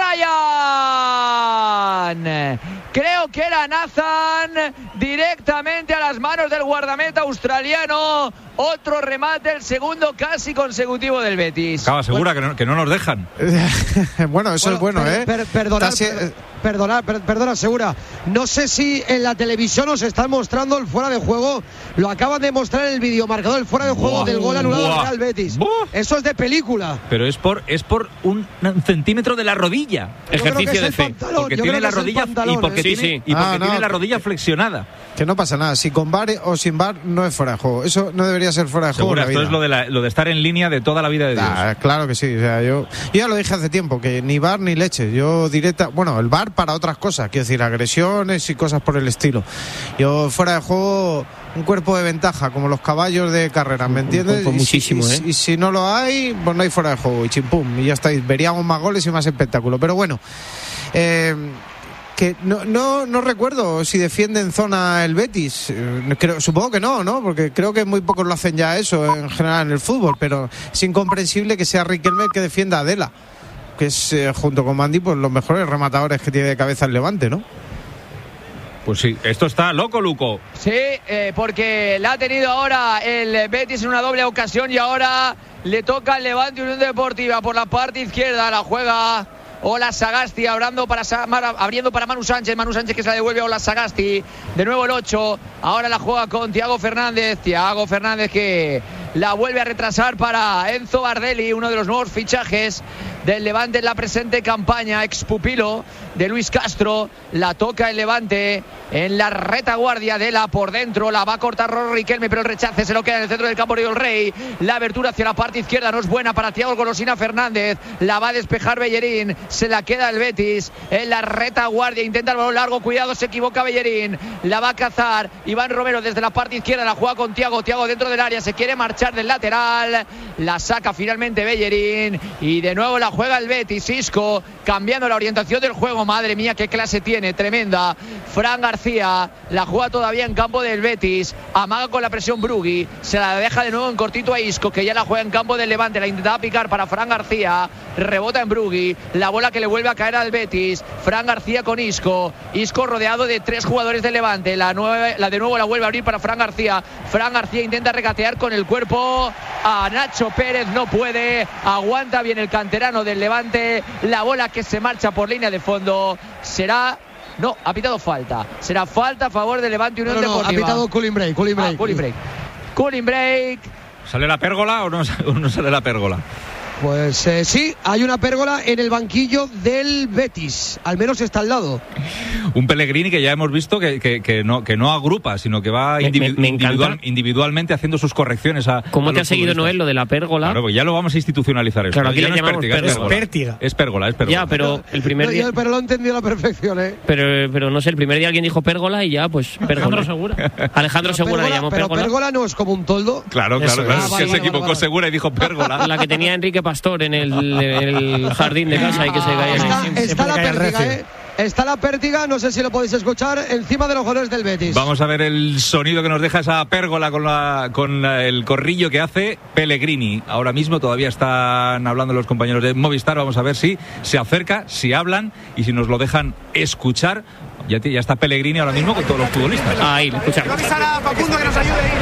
Ryan! Creo que era Nathan, directamente a las manos del guardameta australiano. Otro remate, el segundo casi consecutivo del Betis. Acaba segura que no nos dejan. Bueno, eso es bueno, Perdona, Segura. No sé si en la televisión nos están mostrando el fuera de juego. Lo acaban de mostrar en el videomarcador, el fuera de juego del gol anulado al Real Betis. Eso es de película. Pero es por un centímetro de la rodilla. Ejercicio de fe. Porque tiene la rodilla tiene la rodilla flexionada. Que no pasa nada. Si con VAR o sin VAR no es fuera de juego. Eso no debería ser fuera de juego. Esto es lo de estar en línea de toda la vida de Dios. Claro que sí. O sea, yo ya lo dije hace tiempo, que ni VAR ni leche. Yo bueno, el VAR para otras cosas, quiero decir, agresiones y cosas por el estilo. Yo fuera de juego, un cuerpo de ventaja, como los caballos de carrera, ¿me entiendes? Muchísimo, y si no lo hay, pues no hay fuera de juego, y chimpum, y ya estáis. Veríamos más goles y más espectáculo. Pero bueno, que no recuerdo si defiende en zona el Betis. Supongo que no, porque creo que muy pocos lo hacen ya eso en general en el fútbol, pero es incomprensible que sea Riquelme el que defienda a Dela, que es junto con Mandy pues los mejores rematadores que tiene de cabeza el Levante, ¿no? Pues sí, esto está loco, Luco. Sí, porque la ha tenido ahora el Betis en una doble ocasión y ahora le toca al Levante Unión Deportiva por la parte izquierda. La juega Ola Sagasti abriendo para Manu Sánchez que se la devuelve a Ola Sagasti. De nuevo el 8. Ahora la juega con Thiago Fernández que la vuelve a retrasar para Enzo Bardelli, uno de los nuevos fichajes del Levante en la presente campaña, expupilo de Luis Castro. La toca el Levante en la retaguardia, de la por dentro, la va a cortar Riquelme, pero el rechace se lo queda en el centro del campo Oriol Rey. La abertura hacia la parte izquierda no es buena para Thiago Golosina Fernández, la va a despejar Bellerín, se la queda el Betis en la retaguardia, intenta el balón largo, cuidado, se equivoca Bellerín, la va a cazar Iván Romero desde la parte izquierda, la juega con Thiago dentro del área, se quiere marchar del lateral, la saca finalmente Bellerín y de nuevo la juega el Betis. Isco cambiando la orientación del juego. Madre mía, qué clase tiene, tremenda. Fran García la juega todavía en campo del Betis. Amaga con la presión Brugui. Se la deja de nuevo en cortito a Isco, que ya la juega en campo del Levante. La intentaba picar para Fran García. Rebota en Brugui. La bola que le vuelve a caer al Betis. Fran García con Isco. Isco rodeado de 3 jugadores del Levante. La de nuevo la vuelve a abrir para Fran García. Fran García intenta regatear con el cuerpo a Nacho Pérez. No puede. Aguanta bien el canterano del Levante. La bola que se marcha por línea de fondo. Será... No, ha pitado falta. Será falta a favor del Levante Unión Deportiva. Ha pitado cooling break. Cooling break. ¿Sale la pérgola o no sale la pérgola? Pues sí, hay una pérgola en el banquillo del Betis. Al menos está al lado. Un Pellegrini que ya hemos visto que no agrupa, sino que va individualmente haciendo sus correcciones. ¿Cómo te ha seguido, Noel, lo de la pérgola? Claro, pues ya lo vamos a institucionalizar. Esto. Claro, aquí ya le llamamos pértiga. Es pérgola. Ya, pero el primer día... Pero lo he entendido a la perfección, ¿eh? Pero no sé, el primer día alguien dijo pérgola y ya, pues pérgola. Alejandro Segura le llamó pérgola. Pero pérgola no es como un toldo. Claro. Es que se equivocó Segura y dijo pérgola. La que tenía Enrique Pastor en el jardín de casa y que se caía. Está la pértiga, ¿eh? Está la pértiga, no sé si lo podéis escuchar, encima de los jugadores del Betis. Vamos a ver el sonido que nos deja esa pérgola con el corrillo que hace Pellegrini. Ahora mismo todavía están hablando los compañeros de Movistar. Vamos a ver si se acerca, si hablan y si nos lo dejan escuchar. Ya está Pellegrini ahora mismo con todos los futbolistas. Ahí, lo escuchamos. Avisar a Facundo que nos ayude ahí.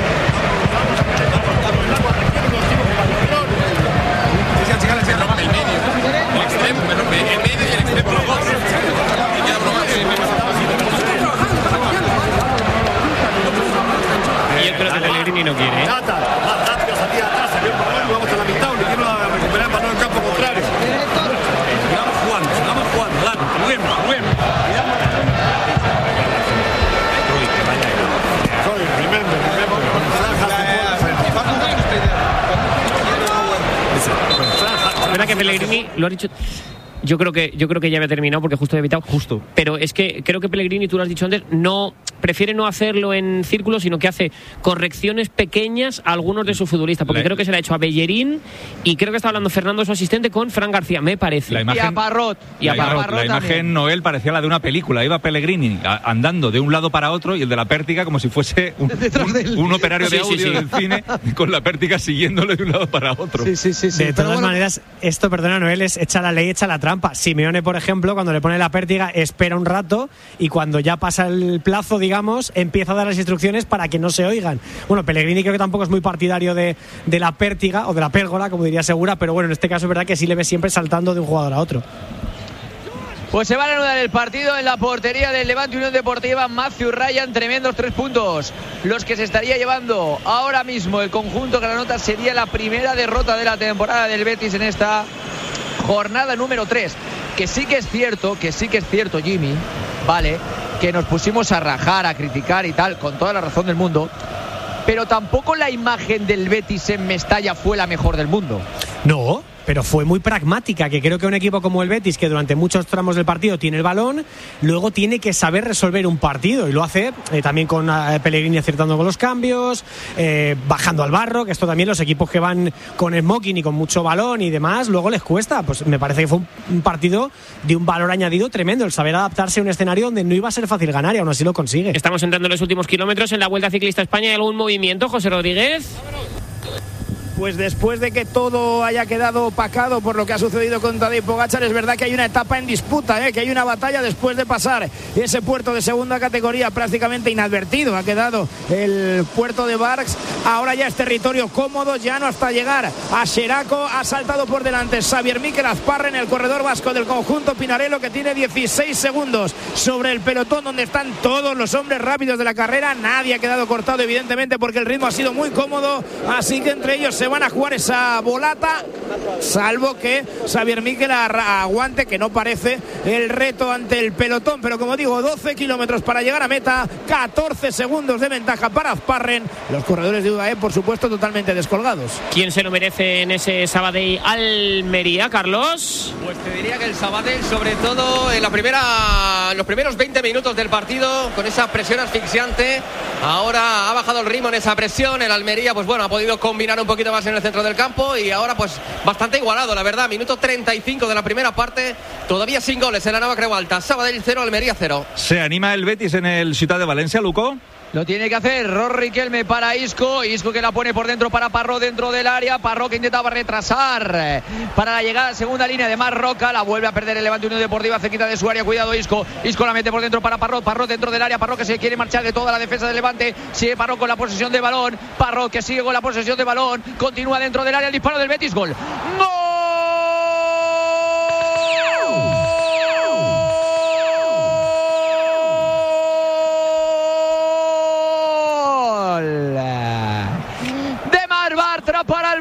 Pellegrini no quiere, ¿eh? Más rápido salía atrás, salió el balón, vamos a la mitad, donde quiero recuperar el balón en campo contrario. Sigamos jugando, dale, Rubén. Es verdad que Pellegrini lo ha dicho. Yo creo que ya había terminado porque justo había evitado. Pero es que creo que Pellegrini, tú lo has dicho antes, prefiere no hacerlo en círculo, sino que hace correcciones pequeñas a algunos de sus futbolistas. Porque creo que se le ha hecho a Bellerín y creo que está hablando Fernando, su asistente, con Fran García, me parece. Y a Parrot. La imagen, Noel, parecía la de una película. Iba Pellegrini andando de un lado para otro y el de la pértiga como si fuese un operario de audio del cine con la pértiga siguiéndole de un lado para otro. Sí. De todas maneras, esto, perdona, Noel, es echa la ley, echa la trampa. Simeone, por ejemplo, cuando le pone la pértiga, espera un rato y cuando ya pasa el plazo, digamos, empieza a dar las instrucciones para que no se oigan. Bueno, Pellegrini creo que tampoco es muy partidario de la pértiga o de la pérgola, como diría Segura, pero bueno, en este caso es verdad que sí le ve siempre saltando de un jugador a otro. Pues se va a reanudar el partido en la portería del Levante Unión Deportiva. Matthew Ryan, tremendos 3 puntos los que se estaría llevando ahora mismo el conjunto granota. Sería la primera derrota de la temporada del Betis en esta jornada número 3. Que sí que es cierto, Jimmy, vale, que nos pusimos a rajar, a criticar y tal, con toda la razón del mundo, pero tampoco la imagen del Betis en Mestalla fue la mejor del mundo. No, pero fue muy pragmática, que creo que un equipo como el Betis, que durante muchos tramos del partido tiene el balón, luego tiene que saber resolver un partido, y lo hace también con Pellegrini acertando con los cambios, bajando al barro, que esto también los equipos que van con smoking y con mucho balón y demás, luego les cuesta. Pues me parece que fue un partido de un valor añadido tremendo, el saber adaptarse a un escenario donde no iba a ser fácil ganar y aún así lo consigue. Estamos entrando en los últimos kilómetros en la Vuelta Ciclista España. ¿Hay algún movimiento, José Rodríguez? Pues después de que todo haya quedado opacado por lo que ha sucedido con Tadej Pogačar, es verdad que hay una etapa en disputa, que hay una batalla después de pasar ese puerto de segunda categoría prácticamente inadvertido. Ha quedado el puerto de Barx. Ahora ya es territorio cómodo, llano hasta llegar a Xeraco. Ha saltado por delante Xavier Miquel Azparren, el corredor vasco del conjunto Pinarello, que tiene 16 segundos sobre el pelotón donde están todos los hombres rápidos de la carrera. Nadie ha quedado cortado, evidentemente, porque el ritmo ha sido muy cómodo, así que entre ellos se van a jugar esa volata, salvo que Xavier Miquel aguante, que no parece, el reto ante el pelotón. Pero como digo, 12 kilómetros para llegar a meta, 14 segundos de ventaja para Azparren. Los corredores de UAE, por supuesto, totalmente descolgados. ¿Quién se lo merece en ese Sabadell Almería, Carlos? Pues te diría que el Sabadell, sobre todo en los primeros 20 minutos del partido, con esa presión asfixiante. Ahora ha bajado el ritmo en esa presión. El Almería, pues bueno, ha podido combinar un poquito más en el centro del campo y ahora pues bastante igualado, la verdad. Minuto 35 de la primera parte, todavía sin goles en la Nova Creu Alta. Sabadell 0, Almería 0. ¿Se anima el Betis en el Ciutat de Valencia, Luco? Lo tiene que hacer Rorri Riquelme para Isco que la pone por dentro para Parró dentro del área. Parró que intentaba retrasar para la llegada a segunda línea de Marroca. La vuelve a perder el Levante Unión Deportiva cerquita de su área. Cuidado Isco la mete por dentro para Parró. Parró dentro del área. Parró que se quiere marchar de toda la defensa del Levante. Sigue Parró con la posesión de balón. Parró que sigue con la posesión de balón. Continúa dentro del área. El disparo del Betis. Gol. ¡Gol! Para el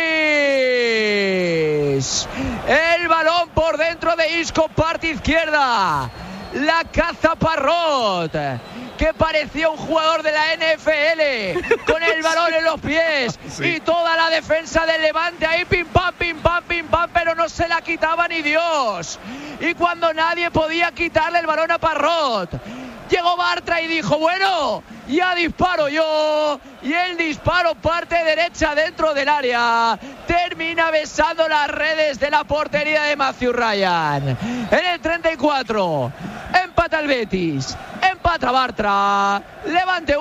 Betis, el balón por dentro de Isco, parte izquierda, la caza Parrot, que parecía un jugador de la NFL con el balón en los pies, sí. Y toda la defensa del Levante ahí pim pam, pero no se la quitaba ni Dios, y cuando nadie podía quitarle el balón a Parrot, llegó Bartra y dijo, bueno, ya disparo yo, y el disparo parte derecha dentro del área, termina besando las redes de la portería de Matthew Ryan. En el 34 empata el Betis, empata Bartra, Levante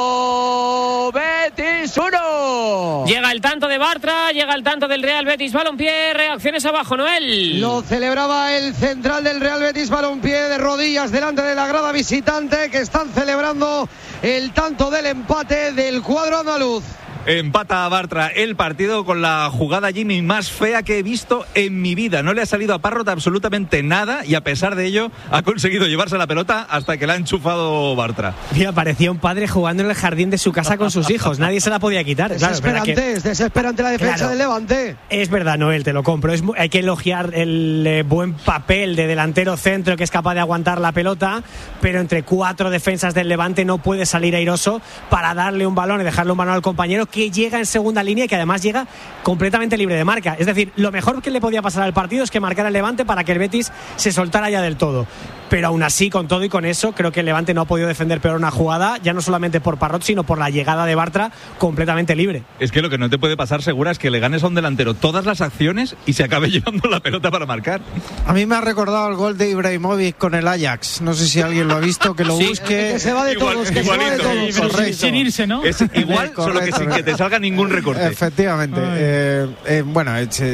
1, Betis 1. Llega el tanto de Bartra, llega el tanto del Real Betis Balompié. Reacciones abajo, Noel. Lo celebraba el central del Real Betis Balompié de rodillas delante de la grada visitante, que están celebrando el tanto del empate del cuadro andaluz. Empata a Bartra el partido con la jugada Jimmy más fea que he visto en mi vida. No le ha salido a Parrot absolutamente nada y a pesar de ello ha conseguido llevarse la pelota hasta que la ha enchufado Bartra. Mira, parecía un padre jugando en el jardín de su casa con sus hijos. Nadie se la podía quitar. Es desesperante la defensa del Levante. Es verdad, Noel, te lo compro. Hay que elogiar el buen papel de delantero centro que es capaz de aguantar la pelota, pero entre 4 defensas del Levante no puede salir airoso para darle un balón y dejarle un balón al compañero que llega en segunda línea y que además llega completamente libre de marca. Es decir, lo mejor que le podía pasar al partido es que marcara el Levante para que el Betis se soltara ya del todo. Pero aún así, con todo y con eso, creo que el Levante no ha podido defender peor una jugada, ya no solamente por Parrot, sino por la llegada de Bartra completamente libre. Es que lo que no te puede pasar, Segura, es que le ganes a un delantero todas las acciones y se acabe llevando la pelota para marcar. A mí me ha recordado el gol de Ibrahimovic con el Ajax. No sé si alguien lo ha visto, que lo busque. Que se va de todos, que igualito, se va de todos. Sin irse, ¿no? Es igual, solo que sin que te salga ningún recorte. Efectivamente. Bueno,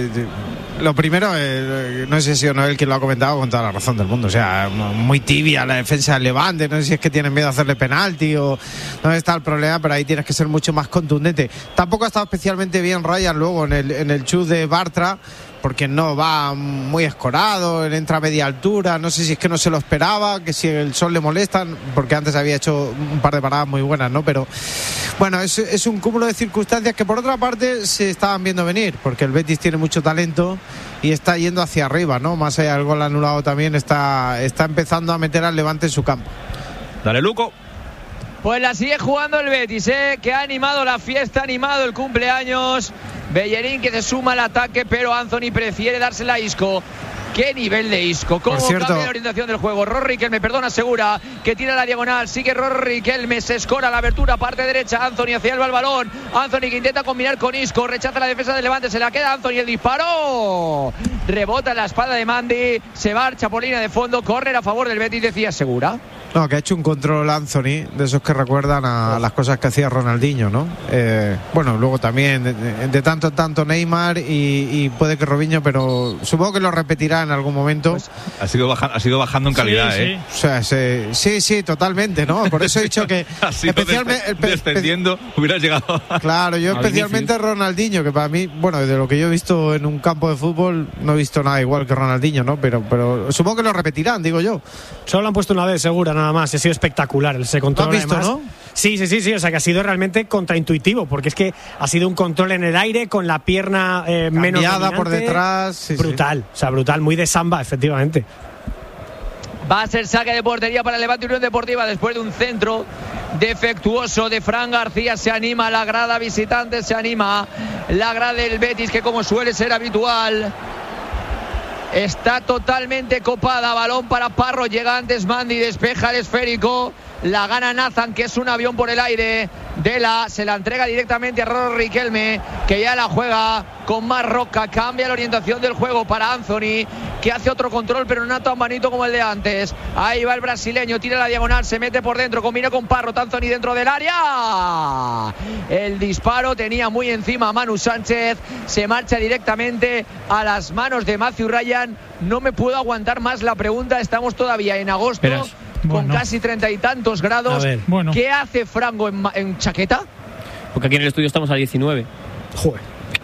lo primero, no sé si o no él quien lo ha comentado con toda la razón del mundo. O sea, muy tibia la defensa del Levante. No sé si es que tienen miedo a hacerle penalti o dónde está el problema, pero ahí tienes que ser mucho más contundente. Tampoco ha estado especialmente bien Ryan luego en el chut de Bartra, porque no va muy escorado, él entra a media altura, no sé si es que no se lo esperaba, que si el sol le molesta, porque antes había hecho un par de paradas muy buenas, ¿no? Pero bueno, es un cúmulo de circunstancias que por otra parte se estaban viendo venir, porque el Betis tiene mucho talento y está yendo hacia arriba, ¿no? Más allá del gol anulado también está empezando a meter al Levante en su campo. Dale, Luco. Pues la sigue jugando el Betis, que ha animado la fiesta, ha animado el cumpleaños. Bellerín que se suma al ataque, pero Anthony prefiere dársela a Isco. Qué nivel de Isco, cómo cambia la orientación del juego. Rorri Riquelme, asegura que tira la diagonal, sigue Rorri Riquelme, se escora la abertura, parte derecha, Anthony hacia el balón, Anthony que intenta combinar con Isco, rechaza la defensa del Levante, se la queda Anthony, el disparo, rebota en la espalda de Mandy, se marcha por línea de fondo, córner a favor del Betis, decía Segura. No, que ha hecho un control Anthony, de esos que recuerdan a las cosas que hacía Ronaldinho, ¿no? Bueno, luego también de tanto en tanto Neymar y puede que Robinho, pero supongo que lo repetirá en algún momento. Pues, ha sido bajando en calidad, sí. O sea, sí, totalmente, ¿no? Por eso he dicho que especialmente descendiendo hubiera llegado. Claro, yo especialmente Ronaldinho, que para mí, bueno, de lo que yo he visto en un campo de fútbol, no he visto nada igual que Ronaldinho, ¿no? Pero supongo que lo repetirán, digo yo. Solo lo han puesto una vez, segura, nada más. Ha sido espectacular ese control. ¿Lo has visto, además, no? Sí, o sea que ha sido realmente contraintuitivo, porque es que ha sido un control en el aire con la pierna menos dominante, por detrás, brutal, o sea, brutal, muy de samba, efectivamente. Va a ser saque de portería para el Levante Unión Deportiva después de un centro defectuoso de Fran García. Se anima la grada visitante, se anima la grada del Betis, que como suele ser habitual está totalmente copada. Balón para Parro, llega antes Mandy, despeja el esférico, la gana Nathan, que es un avión por el aire. Dela se la entrega directamente a Roro Riquelme, que ya la juega con más roca, cambia la orientación del juego para Anthony, que hace otro control pero no tan bonito como el de antes. Ahí va el brasileño, tira la diagonal, se mete por dentro, combina con Parrot, Anthony dentro del área. El disparo tenía muy encima a Manu Sánchez, se marcha directamente a las manos de Matthew Ryan. No me puedo aguantar más la pregunta, estamos todavía en agosto. Con casi 30 y tantos grados. ¿Qué hace Franco en chaqueta? Porque aquí en el estudio estamos a 19. Joder.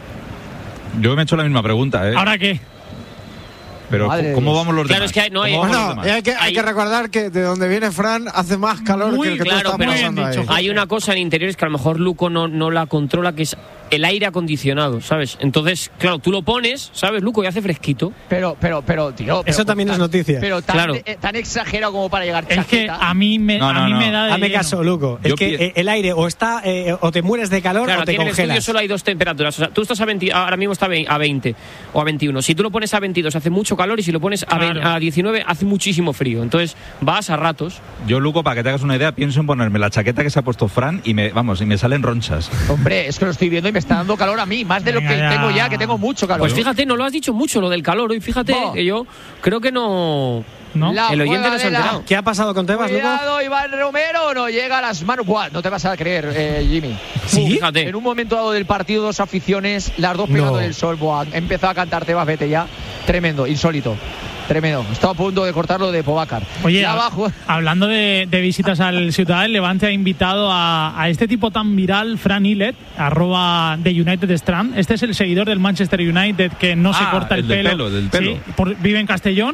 Yo me he hecho la misma pregunta, ¿eh? ¿Ahora qué? Pero ¿cómo vamos los demás? Claro, es que no hay... hay que recordar que de donde viene Fran hace más calor que el que tú estás pasando ahí. Hay una cosa en interiores que a lo mejor Luco no la controla, que es el aire acondicionado, ¿sabes? Entonces, claro, tú lo pones, ¿sabes, Luco? Y hace fresquito. Pero, tío... Eso también es noticia. Pero tan exagerado como para llegar chaqueta. Es que a mí me da de Hazme lleno. caso, Luco. Es que el aire o está o te mueres de calor o te congelas. En el estudio solo hay dos temperaturas. O sea, tú estás a 20, ahora mismo está a 20 o a 21. Si tú lo pones a 22 hace mucho calor y si lo pones a 19 hace muchísimo frío. Entonces vas a ratos. Yo, Luco, para que te hagas una idea, pienso en ponerme la chaqueta que se ha puesto Fran y me salen ronchas. Hombre, es que lo estoy viendo y me está dando calor a mí, más de lo que tengo ya, que tengo mucho calor. Pues fíjate, no lo has dicho mucho lo del calor hoy. Fíjate que yo creo que no. El oyente no se ha enterado. ¿Qué ha pasado con Tebas, Luco? Cuidado, Iván Romero, no llega a las manos. Buah, no te vas a creer, Jimmy. Sí, fíjate. En un momento dado del partido, dos aficiones, las dos pegando en el sol. Buah, empezó a cantar Tebas, vete ya. Tremendo, insólito. Tremendo. Estaba a punto de cortarlo de Pogacar. Oye, hablando de visitas al Ciudad, el Levante ha invitado a este tipo tan viral, Fran Illet, @TheUnitedStrand. Este es el seguidor del Manchester United que no se corta el pelo. Del pelo. Sí, vive en Castellón.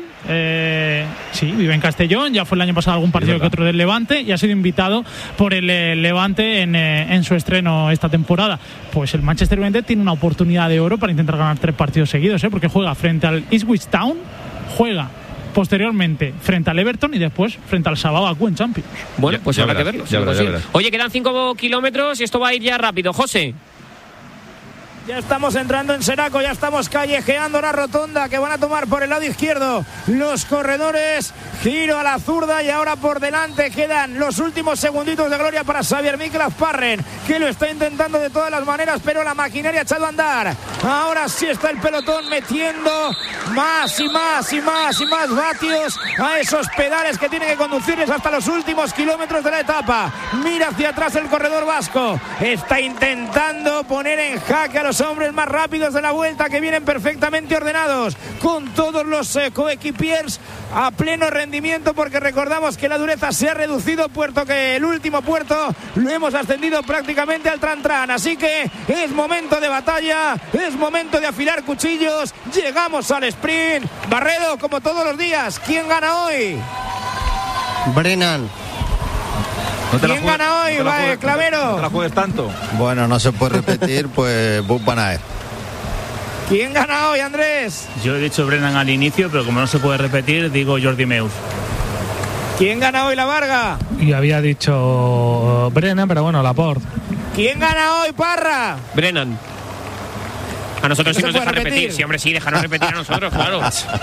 Vive en Castellón. Ya fue el año pasado algún partido que otro del Levante y ha sido invitado por el Levante en su estreno esta temporada. Pues el Manchester United tiene una oportunidad de oro para intentar ganar 3 partidos seguidos, porque juega frente al Ipswich Town, juega posteriormente frente al Everton y después frente al Sababaku en Champions. Bueno, pues habrá que verlo. Oye, quedan 5 kilómetros y esto va a ir ya rápido. José. Ya estamos entrando en Seraco, ya estamos callejeando la rotonda que van a tomar por el lado izquierdo los corredores. Giro a la zurda y ahora por delante quedan los últimos segunditos de gloria para Xavier Miklas-Parren, que lo está intentando de todas las maneras, pero la maquinaria ha echado a andar. Ahora sí está el pelotón metiendo más y más y más y más vatios a esos pedales que tienen que conducirles hasta los últimos kilómetros de la etapa. Mira hacia atrás el corredor vasco, está intentando poner en jaque a los hombres más rápidos de la vuelta, que vienen perfectamente ordenados con todos los coequipiers a pleno rendimiento, porque recordamos que la dureza se ha reducido, puesto que el último puerto lo hemos ascendido prácticamente al Tran-Tran. Así que es momento de batalla, es momento de afilar cuchillos. Llegamos al sprint. Barredo, como todos los días, ¿quién gana hoy? Brennan. ¿Quién gana hoy, Clavero? No te la juegues tanto. Bueno, no se puede repetir, pues Wout van Aert. ¿Quién gana hoy, Andrés? Yo he dicho Brennan al inicio, pero como no se puede repetir, digo Jordi Meus. ¿Quién gana hoy, La Varga? Y había dicho Brennan, pero bueno, Laporte. ¿Quién gana hoy, Parra? Brennan. A nosotros sí nos deja repetir. Sí, hombre, sí, déjanos repetir a nosotros, claro.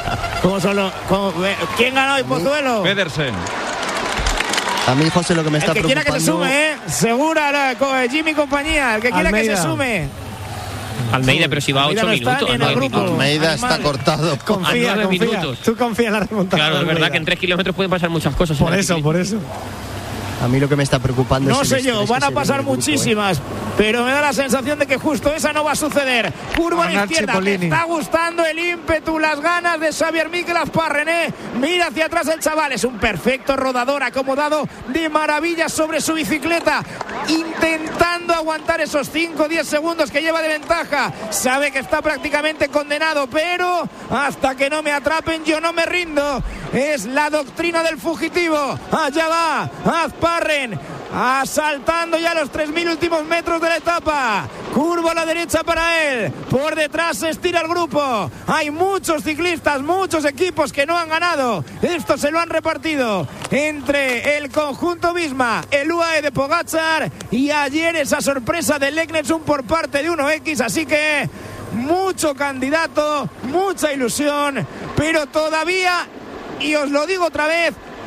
¿Quién gana hoy, Pozuelo? Pedersen. A mí, José, lo que me está preocupando... El que quiera que se sume, Segura, Jimmy y compañía. El que quiera que se sume. Almeida, pero si va a 8 minutos. Almeida está cortado. Confía. Minutos. Tú confía en la remontada. Claro, es verdad que en 3 kilómetros pueden pasar muchas cosas. Por eso. A mí lo que me está preocupando no es... sé yo, van a pasar muchísimas, pero me da la sensación de que justo esa no va a suceder. Curva a la izquierda, me está gustando el ímpetu, las ganas de Xavier Miklas-Parren. Mira hacia atrás el chaval, es un perfecto rodador, acomodado de maravilla sobre su bicicleta, intentando aguantar esos 5 o 10 segundos que lleva de ventaja. Sabe que está prácticamente condenado, pero hasta que no me atrapen yo no me rindo. Es la doctrina del fugitivo. Allá va Parren, asaltando ya los 3.000 últimos metros de la etapa. Curva a la derecha para él, por detrás se estira el grupo. Hay muchos ciclistas, muchos equipos que no han ganado. Estos se lo han repartido entre el conjunto Visma, el UAE de Pogačar y ayer esa sorpresa de Leknesund por parte de 1X. Así que mucho candidato, mucha ilusión, pero todavía, y os lo digo otra vez,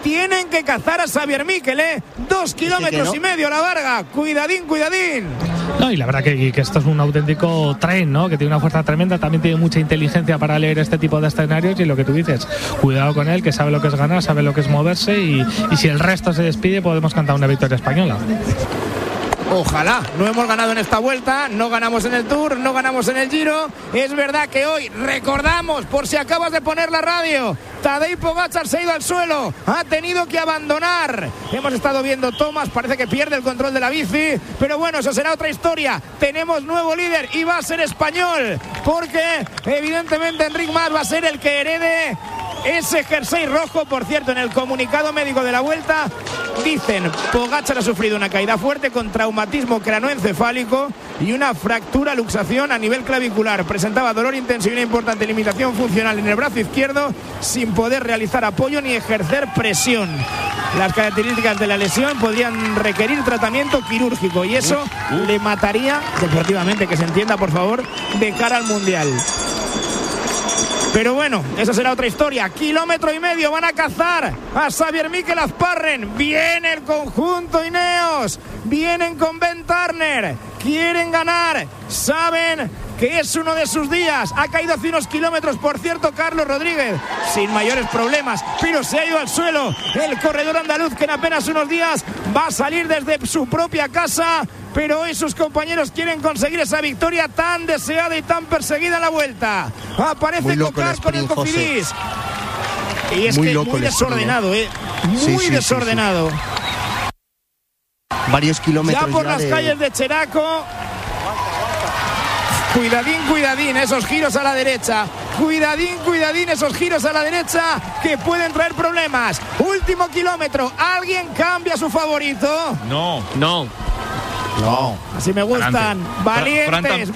tienen que cazar a Xavier Mikel, 2 kilómetros y medio la Varga. Cuidadín. No, y la verdad que esto es un auténtico tren, ¿no? Que tiene una fuerza tremenda, también tiene mucha inteligencia para leer este tipo de escenarios, y lo que tú dices, cuidado con él, que sabe lo que es ganar, sabe lo que es moverse, y si el resto se despide podemos cantar una victoria española. Ojalá. No hemos ganado en esta vuelta, no ganamos en el Tour, no ganamos en el Giro. Es verdad que hoy, recordamos, por si acabas de poner la radio, Tadej Pogačar se ha ido al suelo, ha tenido que abandonar. Hemos estado viendo tomas, parece que pierde el control de la bici, pero bueno, eso será otra historia. Tenemos nuevo líder y va a ser español, porque evidentemente Enric Mas va a ser el que herede ese jersey rojo. Por cierto, en el comunicado médico de la Vuelta dicen: Pogačar ha sufrido una caída fuerte con traumatismo cranoencefálico y una fractura luxación a nivel clavicular. Presentaba dolor intenso y una importante limitación funcional en el brazo izquierdo, sin poder realizar apoyo ni ejercer presión. Las características de la lesión podrían requerir tratamiento quirúrgico, y eso le mataría, deportivamente, que se entienda, por favor, de cara al Mundial. Pero bueno, esa será otra historia. 1,5 kilómetros van a cazar a Xavier Mikel Azparren. Viene el conjunto Ineos, vienen con Ben Turner, quieren ganar, saben que es uno de sus días. Ha caído hace unos kilómetros, por cierto, Carlos Rodríguez, sin mayores problemas, pero se ha ido al suelo el corredor andaluz, que en apenas unos días va a salir desde su propia casa. Pero hoy sus compañeros quieren conseguir esa victoria tan deseada y tan perseguida en la Vuelta. Aparece Cocar con el Cofidis. Y es muy que muy desordenado, muy desordenado. Varios kilómetros ya por las calles de Cheraco. Cuidadín, esos giros a la derecha. Cuidadín, esos giros a la derecha que pueden traer problemas. Último kilómetro. ¿Alguien cambia a su favorito? No. Así me gustan. Valientes.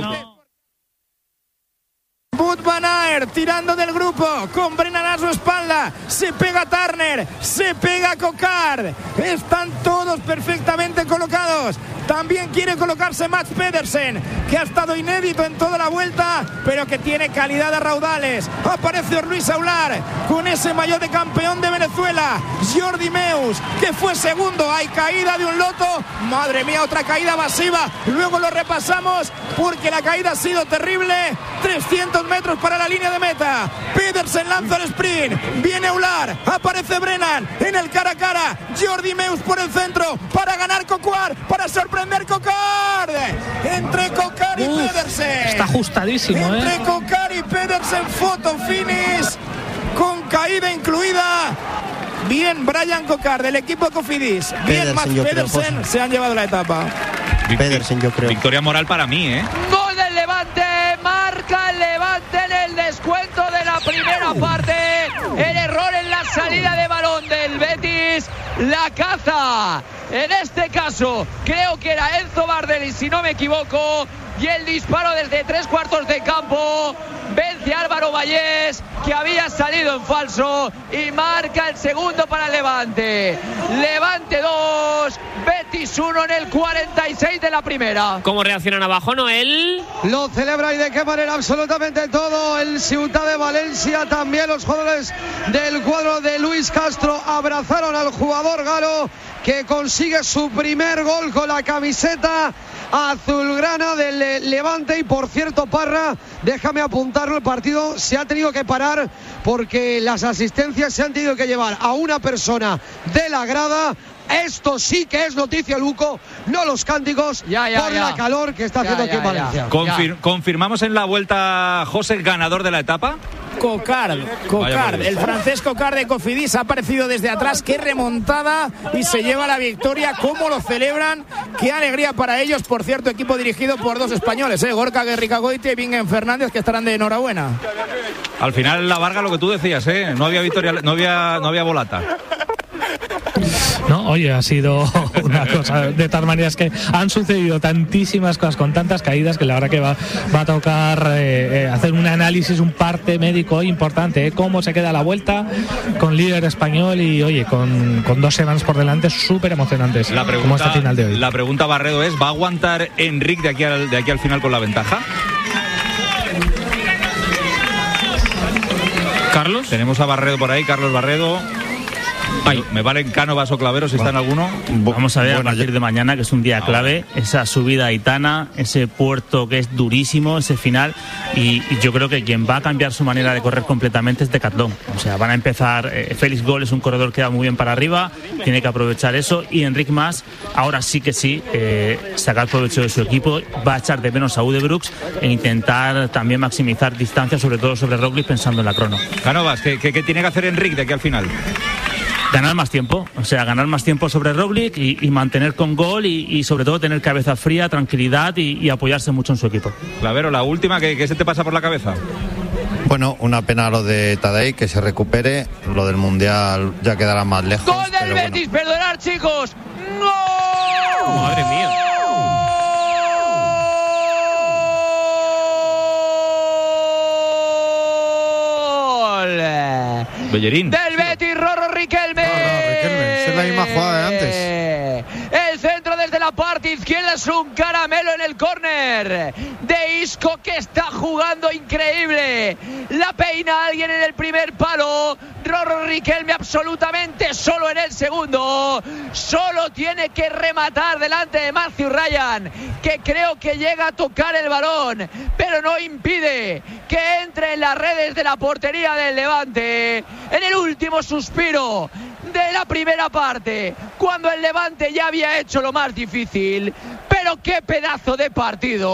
Wout van Aert tirando del grupo con Brennan a su espalda. Se pega Turner, se pega Coquard. Están todos perfectamente colocados. También quiere colocarse Mats Pedersen, que ha estado inédito en toda la Vuelta, pero que tiene calidad a raudales. Aparece Luis Aular con ese maillot de campeón de Venezuela. Jordi Meus, que fue segundo. Hay caída de un loto. Madre mía, otra caída masiva. Luego lo repasamos porque la caída ha sido terrible. 300 metros para la línea de meta. Pedersen lanza el sprint. Viene Aular. Aparece Brennan en el cara a cara. Jordi Meus por el centro para ganar Coquard, para sorprender Coquard. Entre Coquard y Pedersen. Está ajustadísimo, Entre Coquard y Pedersen, photo finish con caída incluida. Bien Brian Coquard del equipo Cofidis. Bien Mats Pedersen, se han llevado la etapa. Pedersen, yo creo. Victoria moral para mí, Gol del Levante, marca el Levante en el descuento de la primera parte. El error en la salida de balón del Betis, la caza. En este caso, creo que era Enzo Bardelli, si no me equivoco, y el disparo desde 3/4 de campo vence a Álvaro Vallés, que había salido en falso, y marca el segundo para el Levante. Levante 2, Betis 1 en el 46 de la primera. ¿Cómo reaccionan abajo, Noel? Lo celebra y de qué manera, absolutamente todo. El Ciutat de Valencia, también los jugadores del cuadro de Luis Castro abrazaron al jugador galo, que consigue su primer gol con la camiseta azulgrana del Levante. Y por cierto, Parra, déjame apuntarlo, el partido se ha tenido que parar porque las asistencias se han tenido que llevar a una persona de la grada. Esto sí que es noticia, Luco, no los cánticos por la calor que está haciendo aquí en Valencia. ¿Confirmamos en la Vuelta, José, ganador de la etapa? Coquard, el francés Coquard de Cofidis ha aparecido desde atrás. Qué remontada, y se lleva la victoria. Cómo lo celebran, qué alegría para ellos. Por cierto, equipo dirigido por dos españoles, Gorka Gerrikagoitia y Bingen Fernández, que estarán de enhorabuena. Al final, la Varga, lo que tú decías, no había victoria, no había volata. No, oye, ha sido una cosa de tal manera, es que han sucedido tantísimas cosas con tantas caídas que la verdad que va a tocar hacer un análisis, un parte médico importante, cómo se queda la Vuelta con líder español y oye, con dos semanas por delante súper emocionantes, como este final de hoy. La pregunta, Barredo, es: ¿va a aguantar Enric de aquí al final con la ventaja? Carlos. Tenemos a Barredo por ahí, Carlos Barredo. ¿Me valen Cánovas o Claveros si están alguno? Vamos a ver a partir de mañana, que es un día clave, esa subida a Aitana, ese puerto que es durísimo, ese final, y yo creo que quien va a cambiar su manera de correr completamente es Decathlon. O sea, van a empezar, Félix Gol es un corredor que va muy bien para arriba, tiene que aprovechar eso, y Enric Mas, ahora sí que sí, sacar provecho de su equipo, va a echar de menos a Udebrooks e intentar también maximizar distancia, sobre todo sobre Roglic, pensando en la crono. Cánovas, ¿qué tiene que hacer Enric de aquí al final? Ganar más tiempo, o sea, ganar más tiempo sobre Roglic y mantener con Gol y sobre todo tener cabeza fría, tranquilidad y apoyarse mucho en su equipo. Clavero, la última, ¿qué se te pasa por la cabeza? Bueno, una pena lo de Tadej, que se recupere. Lo del Mundial ya quedará más lejos. ¡Gol del Betis! Bueno. Perdonad, chicos. ¡Gol! ¡Madre mía! Bellerín. Del Betis, Rorro Riquelme. Esa es la misma jugada de antes. El centro desde la parte izquierda es un caramelo en el córner de Isco, que está jugando increíble. La peina alguien en el primer palo. Rorro Riquelme absolutamente solo en el segundo. Solo tiene que rematar delante de Matthew Ryan, que creo que llega a tocar el balón, pero no impide que entre en las redes de la portería del Levante en el último suspiro de la primera parte, cuando el Levante ya había hecho lo más difícil. Pero qué pedazo de partido.